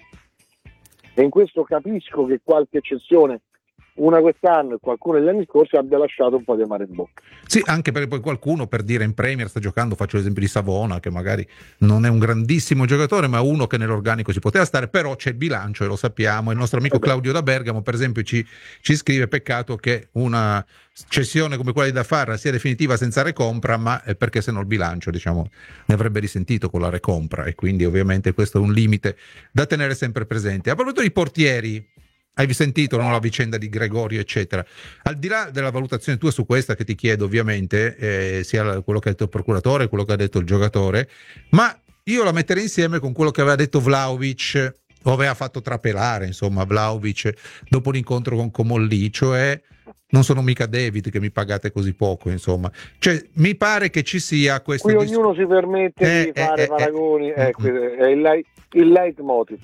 E in questo capisco che qualche eccezione, una quest'anno e qualcuno negli anni scorsi, abbia lasciato un po' di amaro in bocca. Sì, anche perché poi qualcuno, per dire, in Premier sta giocando, faccio l'esempio di Savona, che magari non è un grandissimo giocatore, ma uno che nell'organico ci poteva stare, però c'è il bilancio e lo sappiamo. Il nostro amico Claudio da Bergamo, per esempio, ci, ci scrive: peccato che una cessione come quella di Dafarra sia definitiva senza recompra, ma è perché se no il bilancio, diciamo, ne avrebbe risentito con la recompra, e quindi ovviamente questo è un limite da tenere sempre presente. A proposito di portieri, hai sentito, no, la vicenda di Gregorio eccetera, al di là della valutazione tua su questa, che ti chiedo ovviamente, eh, sia quello che ha detto il procuratore, quello che ha detto il giocatore, ma io la metterei insieme con quello che aveva detto Vlahovic, o aveva fatto trapelare insomma Vlahovic dopo l'incontro con Comolli, cioè non sono mica David che mi pagate così poco, insomma, cioè mi pare che ci sia questo qui dis- ognuno si permette eh, di fare eh, paragoni, eh, ecco, è il, leit- il leitmotiv.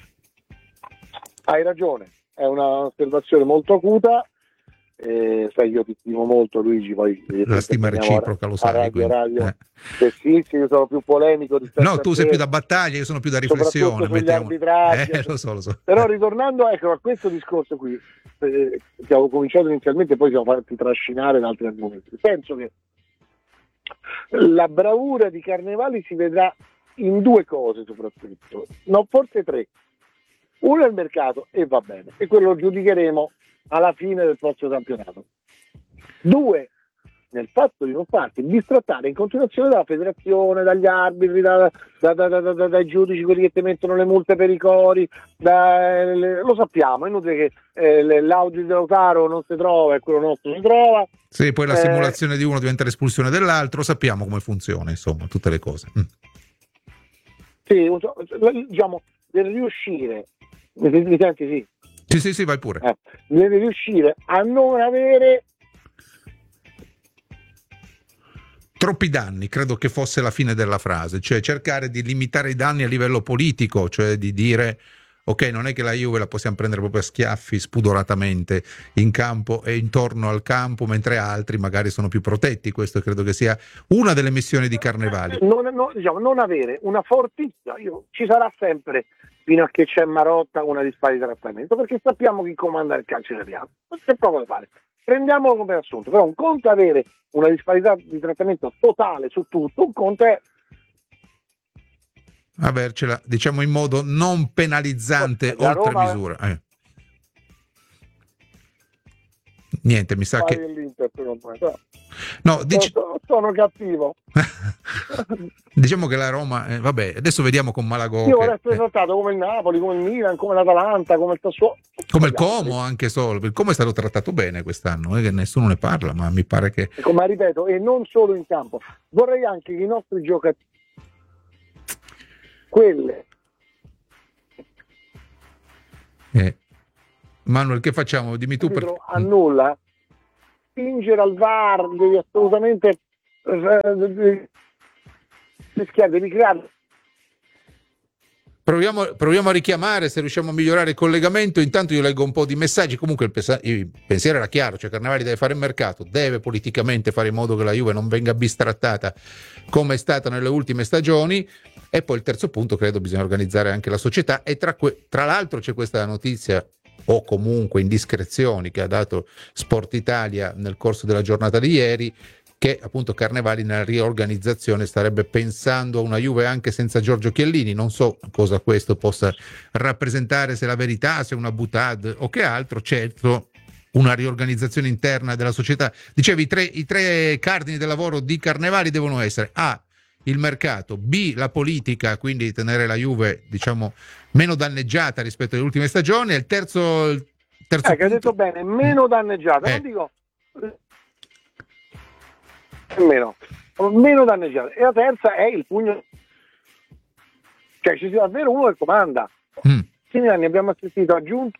Hai ragione, è un'osservazione molto acuta, eh, sai, io ti stimo molto Luigi, poi la stima reciproca, lo sai, radio, quindi, radio, eh. eh sì, sì, io sono più polemico rispetto No, a tu sei te, più da battaglia, io sono più da riflessione. soprattutto sugli mettiamo- arbitraggi. Eh, lo so, lo so. Però ritornando, ecco, a questo discorso qui, eh, che avevo cominciato inizialmente, poi siamo fatti trascinare da altri argomenti. Penso che la bravura di Carnevali si vedrà in due cose soprattutto, no, forse tre. Uno è il mercato, e va bene, e quello lo giudicheremo alla fine del prossimo campionato. Due, nel fatto di non farsi distrattare in continuazione dalla federazione, dagli arbitri, da, da, da, da, da, dai giudici, quelli che ti mettono le multe per i cori, da, le, lo sappiamo, è inutile che eh, l'audio di Lautaro non si trova e quello nostro si trova. Sì, poi la Eh, simulazione di uno diventa l'espulsione dell'altro, sappiamo come funziona, insomma, tutte le cose. Mm. Sì, diciamo, deve riuscire, mi mi senti sì? Sì, sì, sì, vai pure. Eh, deve riuscire a non avere Troppi danni, credo che fosse la fine della frase, cioè cercare di limitare i danni a livello politico, cioè di dire ok, non è che la Juve la possiamo prendere proprio a schiaffi spudoratamente in campo e intorno al campo, mentre altri magari sono più protetti. Questo credo che sia una delle missioni di Carnevali. non, non, diciamo, non avere una fortissima, io, ci sarà sempre fino a che c'è Marotta una disparità di trattamento, perché sappiamo chi comanda il calcio italiano, non c'è proprio da fare, prendiamolo come assunto. Però un conto è avere una disparità di trattamento totale su tutto, un conto è avercela, diciamo, in modo non penalizzante La oltre Roma- misura. Eh. Niente, mi sa che l'Inter, però, però. no, dici... sono, sono cattivo. diciamo che la Roma, eh, vabbè, adesso vediamo con Malagò. Io che, vorrei essere eh, trattato come il Napoli, come il Milan, come l'Atalanta, come il Sassuolo. come il Como anche solo, il Como è stato trattato bene quest'anno, eh, che nessuno ne parla, ma mi pare che... Ma ripeto, e non solo in campo. Vorrei anche che i nostri giocatori, quelle... Eh. Manuel, che facciamo? Dimmi tu per... a nulla, spingere al V A R, devi assolutamente rischiare, devi creare. Proviamo, proviamo a richiamare se riusciamo a migliorare il collegamento. Intanto io leggo un po' di messaggi. Comunque il, pesa- il pensiero era chiaro, cioè Carnevali deve fare il mercato, deve politicamente fare in modo che la Juve non venga bistrattata come è stata nelle ultime stagioni, e poi il terzo punto, credo bisogna organizzare anche la società. E tra, que- tra l'altro c'è questa notizia, o comunque indiscrezioni, che ha dato Sport Italia nel corso della giornata di ieri, che appunto Carnevali nella riorganizzazione starebbe pensando a una Juve anche senza Giorgio Chiellini. Non so cosa questo possa rappresentare, se la verità, se una boutade o che altro. Certo, una riorganizzazione interna della società. Dicevi, i tre, i tre cardini del lavoro di Carnevali devono essere: A, il mercato; B, la politica, quindi tenere la Juve, diciamo, meno danneggiata rispetto alle ultime stagioni; e il terzo, il terzo eh, che hai detto bene, meno danneggiata, eh. non dico meno, meno danneggiata. E la terza è il pugno, cioè ci sia davvero uno che comanda. mm. Quindi anni abbiamo assistito a giunti.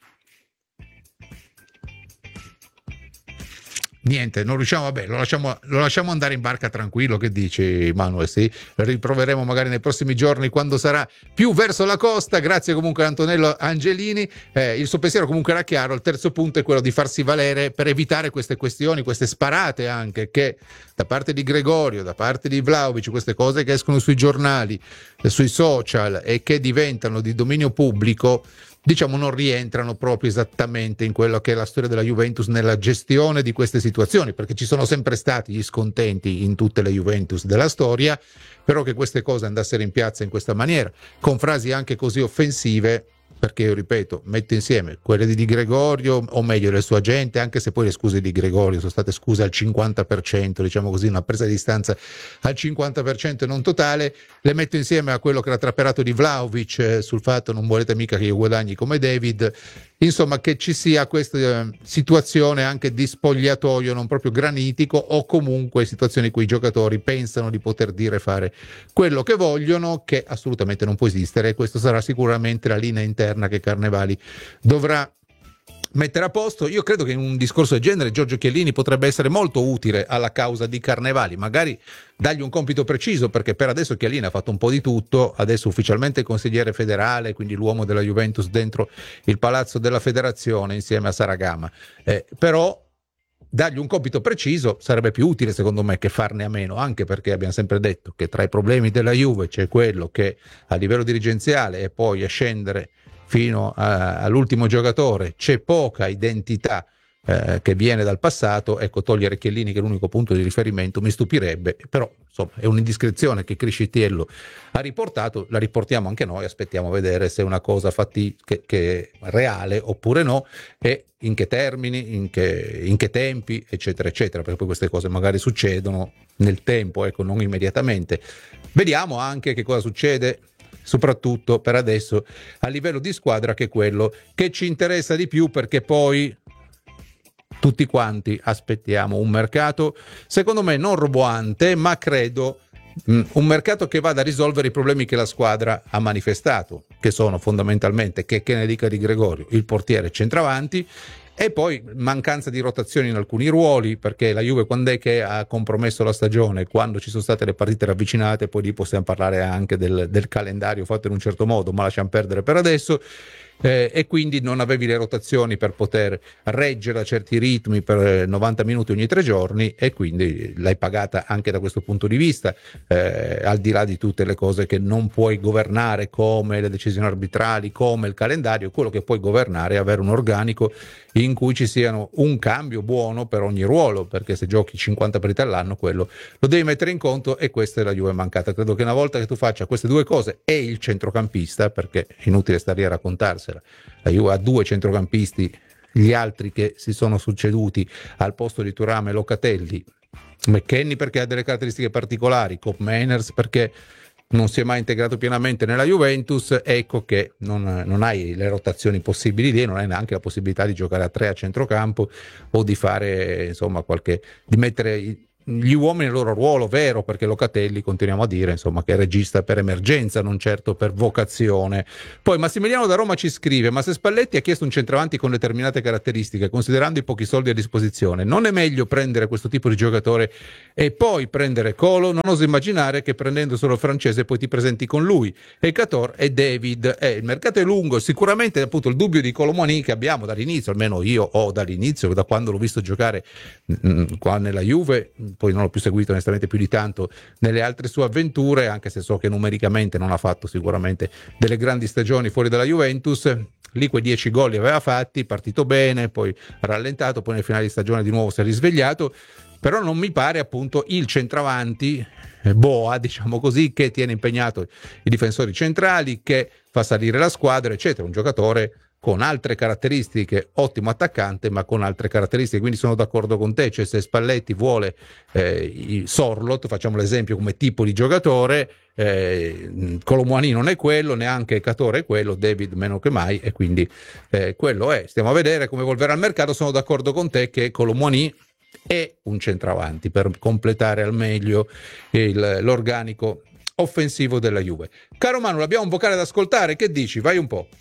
Niente, non riusciamo, vabbè, lo lasciamo, lo lasciamo andare in barca tranquillo. Che dici, Manuel? Sì, lo riproveremo magari nei prossimi giorni quando sarà più verso la costa. Grazie comunque a Antonello Angelini, eh, il suo pensiero comunque era chiaro. Il terzo punto è quello di farsi valere per evitare queste questioni, queste sparate anche che da parte di Gregorio, da parte di Vlahovic, queste cose che escono sui giornali, eh, sui social, e che diventano di dominio pubblico, diciamo, non rientrano proprio esattamente in quello che è la storia della Juventus nella gestione di queste situazioni, perché ci sono sempre stati gli scontenti in tutte le Juventus della storia, però che queste cose andassero in piazza in questa maniera, con frasi anche così offensive, perché io ripeto, metto insieme quelle di Di Gregorio, o meglio del suo agente, anche se poi le scuse di Gregorio sono state scuse al cinquanta per cento, diciamo così, una presa di distanza al cinquanta per cento e non totale, le metto insieme a quello che era trapperato di Vlahovic eh, sul fatto non volete mica che io guadagni come David, insomma che ci sia questa eh, situazione anche di spogliatoio non proprio granitico, o comunque situazioni in cui i giocatori pensano di poter dire e fare quello che vogliono, che assolutamente non può esistere, e questo sarà sicuramente la linea interna che Carnevali dovrà mettere a posto. Io credo che in un discorso del genere Giorgio Chiellini potrebbe essere molto utile alla causa di Carnevali, magari dargli un compito preciso, perché per adesso Chiellini ha fatto un po' di tutto, adesso ufficialmente consigliere federale, quindi l'uomo della Juventus dentro il palazzo della federazione insieme a Saragama, eh, però dargli un compito preciso sarebbe più utile secondo me che farne a meno, anche perché abbiamo sempre detto che tra i problemi della Juve c'è quello che a livello dirigenziale e poi a scendere fino a, all'ultimo giocatore c'è poca identità eh, che viene dal passato. Ecco, togliere Chiellini, che è l'unico punto di riferimento, mi stupirebbe, però insomma è un'indiscrezione che Criscitiello ha riportato, la riportiamo anche noi, aspettiamo a vedere se è una cosa fatti che, che è reale oppure no, e in che termini, in che, in che tempi, eccetera eccetera, perché poi queste cose magari succedono nel tempo, ecco, non immediatamente. Vediamo anche che cosa succede, soprattutto per adesso a livello di squadra, che è quello che ci interessa di più, perché poi tutti quanti aspettiamo un mercato, secondo me non roboante, ma credo mh, un mercato che vada a risolvere i problemi che la squadra ha manifestato, che sono fondamentalmente, che, che ne dica Di Gregorio, il portiere centravanti, e poi mancanza di rotazioni in alcuni ruoli, perché la Juve quando è che ha compromesso la stagione? Quando ci sono state le partite ravvicinate, poi lì possiamo parlare anche del, del calendario fatto in un certo modo, ma lasciamo perdere per adesso. Eh, e quindi non avevi le rotazioni per poter reggere a certi ritmi per novanta minuti ogni tre giorni, e quindi l'hai pagata anche da questo punto di vista, eh, al di là di tutte le cose che non puoi governare, come le decisioni arbitrali, come il calendario. Quello che puoi governare è avere un organico in cui ci siano un cambio buono per ogni ruolo, perché se giochi cinquanta partite all'anno quello lo devi mettere in conto, e questa è la Juve mancata. Credo che una volta che tu faccia queste due cose, e il centrocampista, perché è inutile stare lì a raccontarsela, la Juve ha due centrocampisti, gli altri che si sono succeduti al posto di Thuram e Locatelli McKennie perché ha delle caratteristiche particolari, Koop Meiners perché non si è mai integrato pienamente nella Juventus, ecco che non, non hai le rotazioni possibili lì, non hai neanche la possibilità di giocare a tre a centrocampo o di fare, insomma, qualche di mettere gli uomini nel loro ruolo vero, perché Locatelli continuiamo a dire, insomma, che è regista per emergenza, non certo per vocazione. Poi Massimiliano da Roma ci scrive: ma se Spalletti ha chiesto un centravanti con determinate caratteristiche, considerando i pochi soldi a disposizione, non è meglio prendere questo tipo di giocatore e poi prendere Colo? Non oso immaginare che prendendo solo il francese poi ti presenti con lui e Cator e David. Eh, il mercato è lungo, sicuramente appunto il dubbio di Kolo Muani che abbiamo dall'inizio, almeno io ho dall'inizio, da quando l'ho visto giocare mh, qua nella Juve, poi non l'ho più seguito onestamente più di tanto nelle altre sue avventure, anche se so che numericamente non ha fatto sicuramente delle grandi stagioni fuori dalla Juventus. Lì quei dieci gol li aveva fatti, partito bene, poi rallentato, poi nel finale di stagione di nuovo si è risvegliato, però non mi pare appunto il centravanti boa, diciamo così, che tiene impegnato i difensori centrali, che fa salire la squadra, eccetera. Un giocatore con altre caratteristiche, ottimo attaccante, ma con altre caratteristiche, quindi sono d'accordo con te. Cioè, se Spalletti vuole eh, Sorloth, facciamo l'esempio come tipo di giocatore, eh, Kolo Muani non è quello, neanche Cator è quello, David meno che mai, e quindi eh, quello è. Stiamo a vedere come evolverà il mercato. Sono d'accordo con te che Kolo Muani è un centravanti per completare al meglio il, l'organico offensivo della Juve. Caro Manu, abbiamo un vocale da ascoltare, che dici? Vai un po'.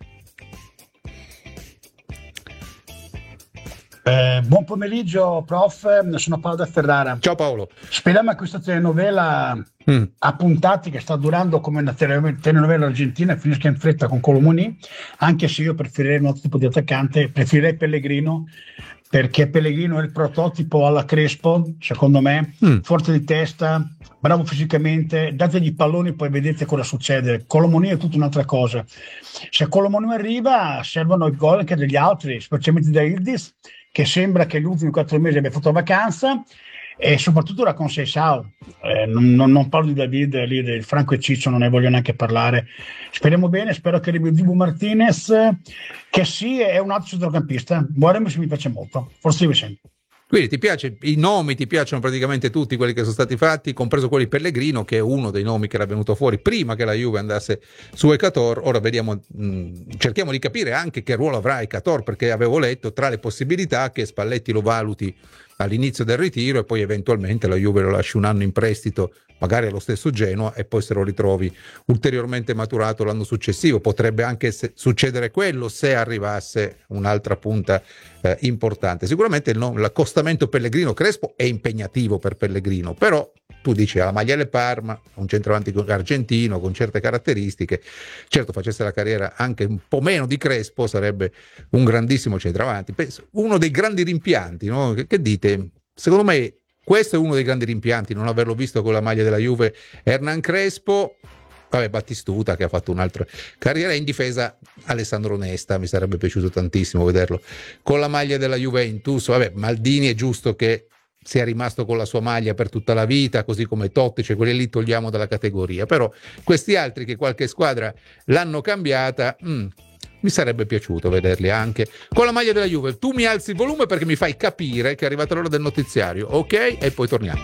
Eh, buon pomeriggio prof, sono Paolo da Ferrara. Ciao Paolo. Speriamo che questa telenovela mm. a puntati che sta durando come una telenovela argentina finisca in fretta con Kolo Muani, anche se io preferirei un altro tipo di attaccante, preferirei Pellegrino, perché Pellegrino è il prototipo alla Crespo, secondo me, mm. forte di testa, bravo fisicamente, dategli i palloni poi vedete cosa succede. Kolo Muani è tutta un'altra cosa. Se Kolo Muani arriva servono i gol anche degli altri, specialmente da Yildiz, che sembra che gli ultimi quattro mesi abbia fatto vacanza, e soprattutto la Conceição. Eh, non, non, non parlo di David, lì del Franco e Ciccio non ne voglio neanche parlare. Speriamo bene, spero che arrivi Dibu Martinez, che sì è un altro centrocampista. Buonemus mi piace molto, forse vi sento. Quindi ti piace, i nomi ti piacciono praticamente tutti quelli che sono stati fatti, compreso quelli Pellegrino, che è uno dei nomi che era venuto fuori prima che la Juve andasse su Ekator. Ora vediamo, mh, cerchiamo di capire anche che ruolo avrà Ekator, perché avevo letto tra le possibilità che Spalletti lo valuti all'inizio del ritiro e poi eventualmente la Juve lo lasci un anno in prestito, magari allo stesso Genoa, e poi se lo ritrovi ulteriormente maturato l'anno successivo. Potrebbe anche se, succedere quello se arrivasse un'altra punta eh, importante. Sicuramente il, no, l'accostamento Pellegrino Crespo è impegnativo per Pellegrino, però tu dici alla maglia del Parma, un centravanti argentino con certe caratteristiche, certo facesse la carriera anche un po' meno di Crespo sarebbe un grandissimo centravanti. Penso, uno dei grandi rimpianti, no? Che, che dite? Secondo me questo è uno dei grandi rimpianti, non averlo visto con la maglia della Juve. Hernan Crespo, vabbè, Battistuta che ha fatto un'altra carriera in difesa, Alessandro Nesta, mi sarebbe piaciuto tantissimo vederlo con la maglia della Juventus. Vabbè, Maldini è giusto che sia rimasto con la sua maglia per tutta la vita, così come Totti, cioè quelli lì togliamo dalla categoria, però questi altri che qualche squadra l'hanno cambiata, mh, mi sarebbe piaciuto vederli anche con la maglia della Juve. Tu mi alzi il volume perché mi fai capire che è arrivata l'ora del notiziario, ok? E poi torniamo.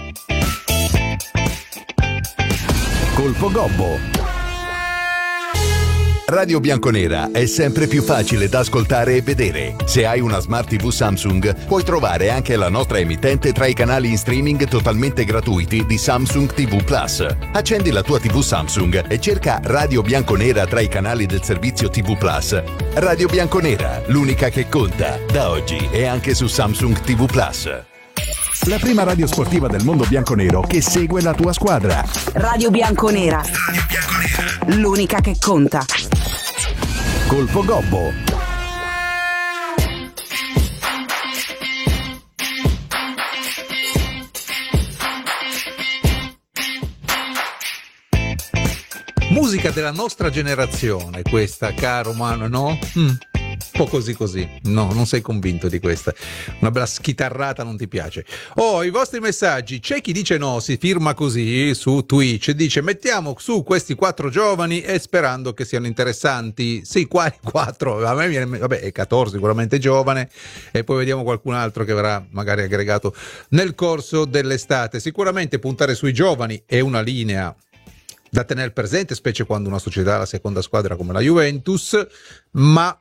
Colpo Gobbo. Radio Bianconera è sempre più facile da ascoltare e vedere. Se hai una Smart tivù Samsung, puoi trovare anche la nostra emittente tra i canali in streaming totalmente gratuiti di Samsung tivù Plus. Accendi la tua tivù Samsung e cerca Radio Bianconera tra i canali del servizio tivù Plus. Radio Bianconera, l'unica che conta, da oggi e anche su Samsung tivù Plus. La prima radio sportiva del mondo bianconero che segue la tua squadra. Radio Bianconera. Radio Bianconera. L'unica che conta. Colpo Gobbo. Musica della nostra generazione questa, caro Manu, no? Mm. po' così così. No, non sei convinto di questa. Una bella schitarrata non ti piace. Oh, i vostri messaggi. C'è chi dice no, si firma così su Twitch, dice mettiamo su questi quattro giovani e sperando che siano interessanti. Sì, quali quattro? A me viene, vabbè, è Cator sicuramente giovane, e poi vediamo qualcun altro che verrà magari aggregato nel corso dell'estate. Sicuramente puntare sui giovani è una linea da tenere presente, specie quando una società ha la seconda squadra come la Juventus, ma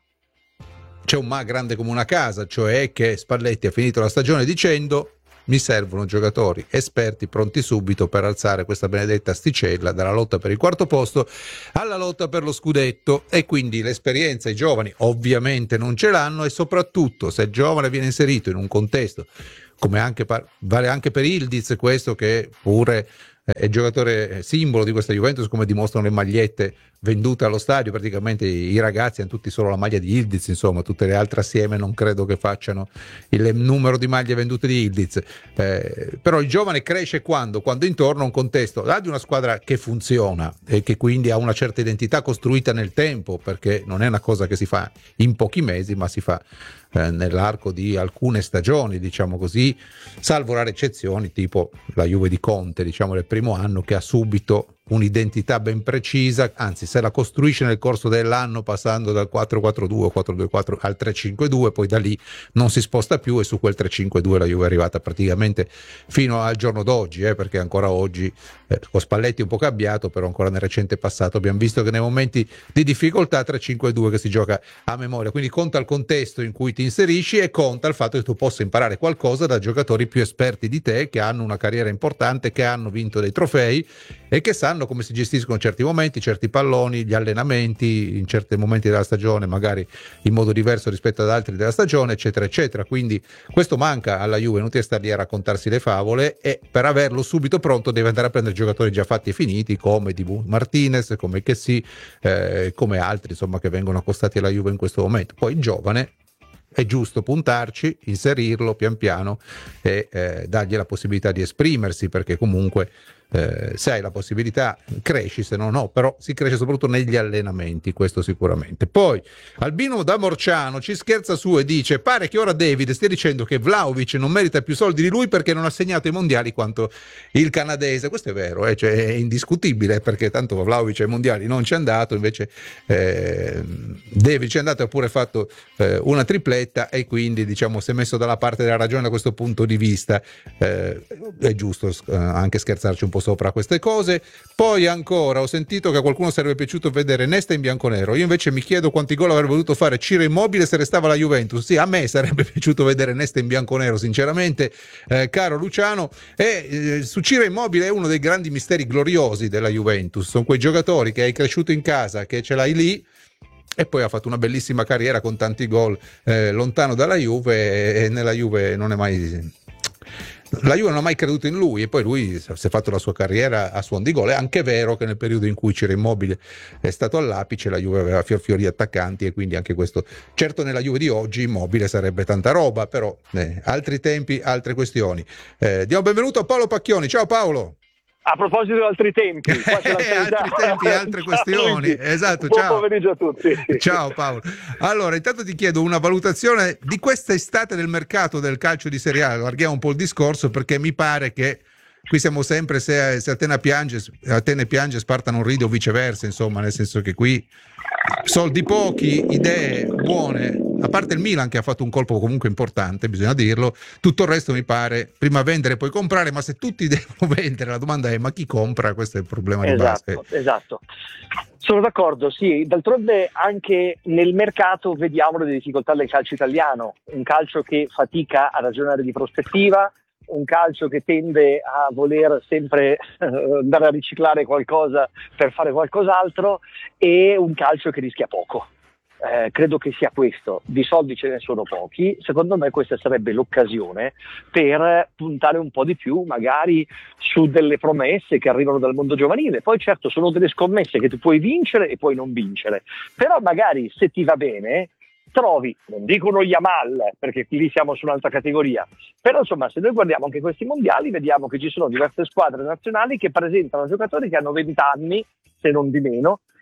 c'è un ma grande come una casa, cioè che Spalletti ha finito la stagione dicendo: mi servono giocatori esperti pronti subito per alzare questa benedetta asticella dalla lotta per il quarto posto alla lotta per lo scudetto. E quindi l'esperienza i giovani ovviamente non ce l'hanno, e soprattutto se il giovane viene inserito in un contesto come anche vale anche per Ildiz, questo che pure è giocatore simbolo di questa Juventus, come dimostrano le magliette vendute allo stadio. Praticamente i ragazzi hanno tutti solo la maglia di Ildiz, insomma tutte le altre assieme non credo che facciano il numero di maglie vendute di Ildiz, eh, però il giovane cresce quando? Quando intorno a un contesto là di una squadra che funziona e che quindi ha una certa identità costruita nel tempo, perché non è una cosa che si fa in pochi mesi, ma si fa eh, nell'arco di alcune stagioni, diciamo così, salvo rare eccezioni tipo la Juve di Conte, diciamo del primo anno, che ha subito un'identità ben precisa, anzi se la costruisce nel corso dell'anno passando dal quattro quattro due o quattro due quattro al tre cinque due, poi da lì non si sposta più, e su quel tre cinque due la Juve è arrivata praticamente fino al giorno d'oggi, eh, perché ancora oggi eh, con Spalletti un po' cambiato, però ancora nel recente passato abbiamo visto che nei momenti di difficoltà tre cinque due che si gioca a memoria, quindi conta il contesto in cui ti inserisci e conta il fatto che tu possa imparare qualcosa da giocatori più esperti di te, che hanno una carriera importante, che hanno vinto dei trofei e che sanno come si gestiscono certi momenti, certi palloni, gli allenamenti in certi momenti della stagione, magari in modo diverso rispetto ad altri della stagione, eccetera eccetera. Quindi questo manca alla Juve, non ti sta lì a raccontarsi le favole, e per averlo subito pronto deve andare a prendere giocatori già fatti e finiti come Dibu Martinez, come Kessie, eh, come altri insomma che vengono accostati alla Juve in questo momento. Poi il giovane è giusto puntarci, inserirlo pian piano e eh, dargli la possibilità di esprimersi, perché comunque eh, se hai la possibilità cresci, se no no, però si cresce soprattutto negli allenamenti, questo sicuramente. Poi Albino da Morciano ci scherza su e dice: pare che ora David stia dicendo che Vlahovic non merita più soldi di lui perché non ha segnato i mondiali quanto il canadese. Questo è vero, eh? Cioè, è indiscutibile, perché tanto Vlahovic ai mondiali non c'è andato, invece eh, David c'è andato e ha pure fatto eh, una tripletta, e quindi diciamo si è messo dalla parte della ragione da questo punto di vista. Eh, è giusto eh, anche scherzarci un po' sopra queste cose. Poi ancora ho sentito che a qualcuno sarebbe piaciuto vedere Nesta in bianconero, io invece mi chiedo quanti gol avrebbe voluto fare Ciro Immobile se restava la Juventus. Sì, a me sarebbe piaciuto vedere Nesta in bianconero sinceramente, eh, caro Luciano. E eh, su Ciro Immobile è uno dei grandi misteri gloriosi della Juventus, sono quei giocatori che hai cresciuto in casa, che ce l'hai lì, e poi ha fatto una bellissima carriera con tanti gol eh, lontano dalla Juve, e, e nella Juve non è mai... La Juve non ha mai creduto in lui, e poi lui si è fatto la sua carriera a suon di gol. È anche vero che nel periodo in cui c'era Immobile è stato all'apice, la Juve aveva fior fiori attaccanti, e quindi anche questo, certo nella Juve di oggi Immobile sarebbe tanta roba, però eh, altri tempi, altre questioni. Eh, diamo benvenuto a Paolo Pacchioni. Ciao Paolo. A proposito di altri tempi, qua c'è eh, altri tempi, altre questioni. Esatto, buon ciao. pomeriggio a tutti. Ciao Paolo. Allora, intanto ti chiedo una valutazione di questa estate del mercato del calcio di Serie A. Allarghiamo un po' il discorso, perché mi pare che qui siamo sempre, se, se Atene piange, Atene piange, Sparta non ride, o viceversa, insomma, nel senso che qui soldi pochi, idee buone, a parte il Milan che ha fatto un colpo comunque importante, bisogna dirlo, tutto il resto mi pare prima vendere poi comprare, ma se tutti devono vendere la domanda è: ma chi compra? Questo è il problema esatto, di base. Esatto, sono d'accordo, sì, d'altronde anche nel mercato vediamo le difficoltà del calcio italiano, un calcio che fatica a ragionare di prospettiva, un calcio che tende a voler sempre andare a riciclare qualcosa per fare qualcos'altro, e un calcio che rischia poco. Eh, credo che sia questo, di soldi ce ne sono pochi, secondo me questa sarebbe l'occasione per puntare un po' di più magari su delle promesse che arrivano dal mondo giovanile. Poi certo sono delle scommesse che tu puoi vincere e puoi non vincere, però magari se ti va bene trovi, non dico uno Yamal perché lì siamo su un'altra categoria, però insomma se noi guardiamo anche questi mondiali vediamo che ci sono diverse squadre nazionali che presentano giocatori che hanno venti anni, se non di meno,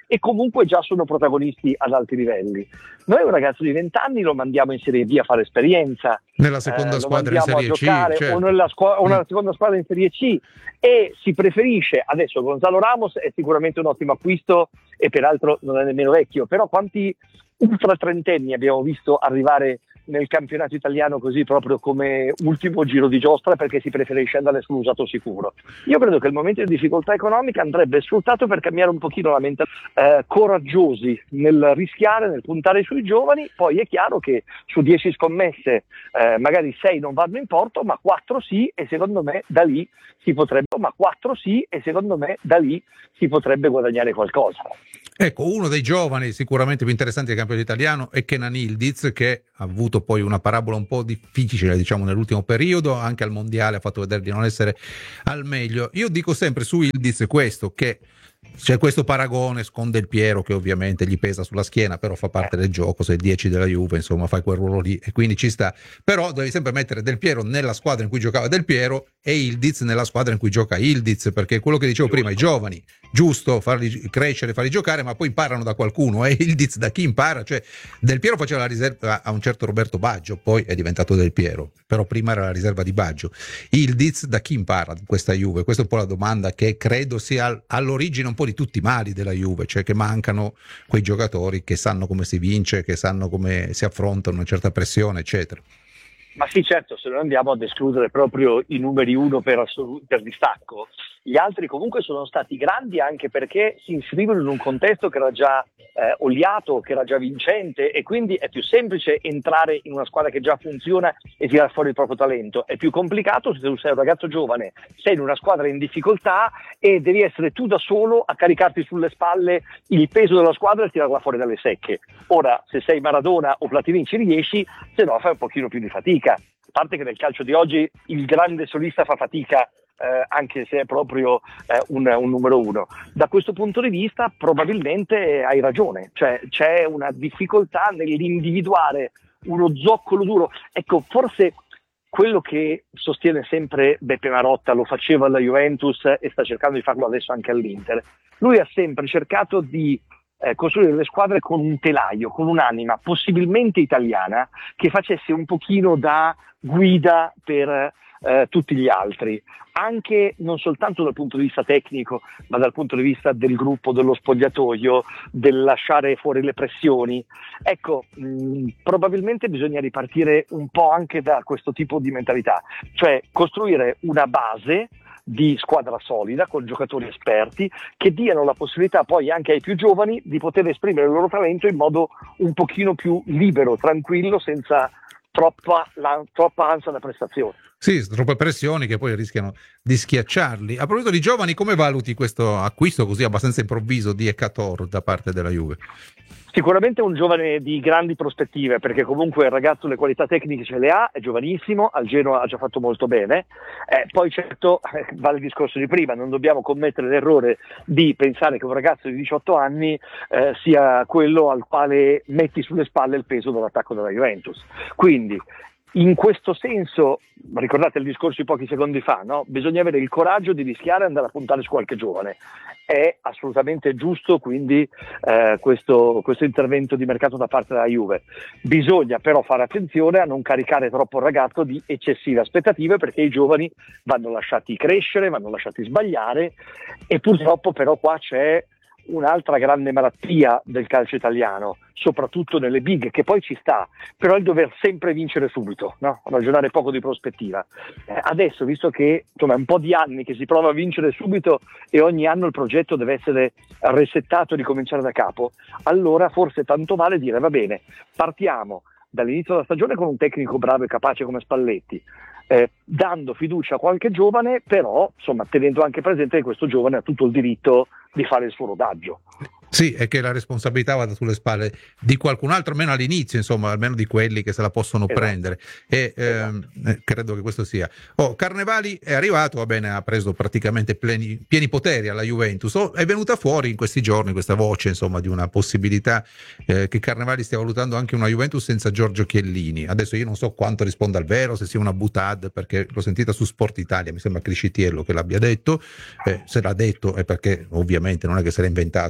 e comunque già sono protagonisti ad alti livelli. Noi un ragazzo di venti anni lo mandiamo in Serie B a fare esperienza, nella seconda eh, squadra in Serie C, certo. o, nella squ- o nella seconda squadra in Serie C, e si preferisce, adesso Gonzalo Ramos è sicuramente un ottimo acquisto e peraltro non è nemmeno vecchio, però quanti ultra trentenni abbiamo visto arrivare nel campionato italiano così proprio come ultimo giro di giostra perché si preferisce andare sull'usato sicuro. Io credo che il momento di difficoltà economica andrebbe sfruttato per cambiare un pochino la mentalità, eh, coraggiosi nel rischiare, nel puntare sui giovani. Poi è chiaro che su dieci scommesse eh, magari sei non vanno in porto, ma quattro sì, e secondo me da lì si potrebbe ma quattro sì e secondo me da lì si potrebbe guadagnare qualcosa. Ecco, uno dei giovani sicuramente più interessanti del campionato italiano è Kenan Yildiz, che ha avuto poi una parabola un po' difficile, diciamo, nell'ultimo periodo, anche al mondiale ha fatto vedere di non essere al meglio. Io dico sempre su Yildiz questo, che c'è questo paragone con Del Piero che ovviamente gli pesa sulla schiena, però fa parte del gioco, sei dieci della Juve, insomma fai quel ruolo lì e quindi ci sta, però devi sempre mettere Del Piero nella squadra in cui giocava Del Piero e Yildiz nella squadra in cui gioca Yildiz, perché quello che dicevo prima, i giovani, giusto farli crescere, farli giocare, ma poi imparano da qualcuno, e Yildiz da chi impara? Cioè Del Piero faceva la riserva a un certo Roberto Baggio, poi è diventato Del Piero, però prima era la riserva di Baggio. Yildiz da chi impara questa Juve? Questa è un po' la domanda che credo sia all'origine un po' di tutti i mali della Juve, cioè che mancano quei giocatori che sanno come si vince, che sanno come si affrontano una certa pressione, eccetera. Ma sì, certo, se non andiamo ad escludere proprio i numeri uno per, assolu- per distacco, gli altri comunque sono stati grandi anche perché si iscrivono in un contesto che era già eh, oliato, che era già vincente, e quindi è più semplice entrare in una squadra che già funziona e tirare fuori il proprio talento. È più complicato se tu sei un ragazzo giovane, sei in una squadra in difficoltà e devi essere tu da solo a caricarti sulle spalle il peso della squadra e tirarla fuori dalle secche. Ora, se sei Maradona o Platini ci riesci, se no fai un pochino più di fatica. A parte che nel calcio di oggi il grande solista fa fatica, eh, anche se è proprio eh, un, un numero uno. Da questo punto di vista probabilmente hai ragione, cioè c'è una difficoltà nell'individuare uno zoccolo duro. Ecco, forse quello che sostiene sempre Beppe Marotta, lo faceva alla Juventus e sta cercando di farlo adesso anche all'Inter. Lui ha sempre cercato di Eh, costruire le squadre con un telaio, con un'anima possibilmente italiana che facesse un pochino da guida per eh, tutti gli altri, anche non soltanto dal punto di vista tecnico, ma dal punto di vista del gruppo, dello spogliatoio, del lasciare fuori le pressioni. Ecco, mh, probabilmente bisogna ripartire un po' anche da questo tipo di mentalità, cioè costruire una base di squadra solida con giocatori esperti che diano la possibilità poi anche ai più giovani di poter esprimere il loro talento in modo un pochino più libero, tranquillo, senza troppa, la, troppa ansia da prestazione. Sì, troppe pressioni che poi rischiano di schiacciarli. A proposito di giovani, come valuti questo acquisto così abbastanza improvviso di Ekator da parte della Juve? Sicuramente un giovane di grandi prospettive, perché comunque il ragazzo le qualità tecniche ce le ha, è giovanissimo, al Genoa ha già fatto molto bene, eh, poi certo eh, vale il discorso di prima, non dobbiamo commettere l'errore di pensare che un ragazzo di diciotto anni eh, sia quello al quale metti sulle spalle il peso dell'attacco della Juventus. Quindi in questo senso, ricordate il discorso di pochi secondi fa, no? Bisogna avere il coraggio di rischiare e andare a puntare su qualche giovane. È assolutamente giusto quindi eh, questo, questo intervento di mercato da parte della Juve. Bisogna però fare attenzione a non caricare troppo il ragazzo di eccessive aspettative, perché i giovani vanno lasciati crescere, vanno lasciati sbagliare, e purtroppo però qua c'è un'altra grande malattia del calcio italiano, soprattutto nelle big, che poi ci sta, però il dover sempre vincere subito, no? Ragionare poco di prospettiva. Eh, adesso, visto che insomma è un po' di anni che si prova a vincere subito e ogni anno il progetto deve essere resettato e ricominciare da capo, allora forse tanto vale dire va bene, partiamo dall'inizio della stagione con un tecnico bravo e capace come Spalletti, eh, dando fiducia a qualche giovane, però insomma tenendo anche presente che questo giovane ha tutto il diritto di fare il suo rodaggio. Sì, e che la responsabilità vada sulle spalle di qualcun altro, almeno all'inizio, insomma, almeno di quelli che se la possono esatto. prendere. E ehm, eh, credo che questo sia. Oh, Carnevali è arrivato, va bene, ha preso praticamente pieni, pieni poteri alla Juventus. Oh, è venuta fuori in questi giorni questa voce, insomma, di una possibilità eh, che Carnevali stia valutando anche una Juventus senza Giorgio Chiellini. Adesso io non so quanto risponda al vero, se sia una boutade, perché l'ho sentita su Sport Italia, mi sembra Criscitiello che l'abbia detto. Eh, se l'ha detto è perché ovviamente non è che se l'ha inventato, avrà avuto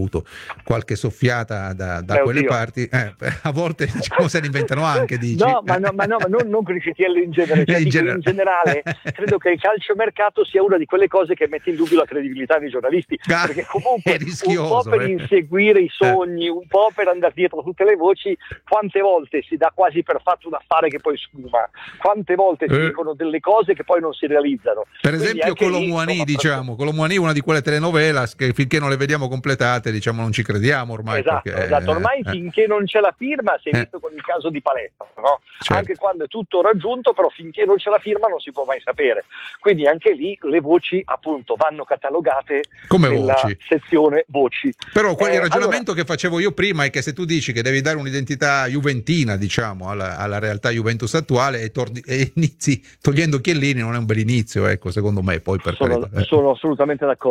avuto qualche soffiata da, da Beh, quelle oddio. parti, eh, a volte diciamo se ne inventano anche, dici. No, ma no, ma, no, ma non, non con i C T L in genere, cioè, In dico, genere- in generale credo che il calciomercato sia una di quelle cose che mette in dubbio la credibilità dei giornalisti, Ah, perché comunque è rischioso, un po' per eh. inseguire i sogni, un po' per andare dietro a tutte le voci, quante volte si dà quasi per fatto un affare che poi sfuma, quante volte si Eh. dicono delle cose che poi non si realizzano. Per Quindi esempio anche lì, Colomuani, insomma, diciamo, Colomuani è una di quelle telenovelas che finché non le vediamo completate, diciamo, non ci crediamo ormai. Esatto, perché, esatto. Ormai eh, finché non c'è la firma, si è Eh. visto con il caso di Paletta, no? Certo. Anche quando è tutto raggiunto, però finché non c'è la firma non si può mai sapere. Quindi anche lì le voci appunto vanno catalogate Come nella voci. sezione voci. Però quel Eh, ragionamento che facevo io prima è che se tu dici che devi dare un'identità juventina, diciamo, alla, alla realtà Juventus attuale e, torni, e inizi togliendo Chiellini, non è un bel inizio, ecco, secondo me, poi per Sono, carità. eh. sono assolutamente d'accordo.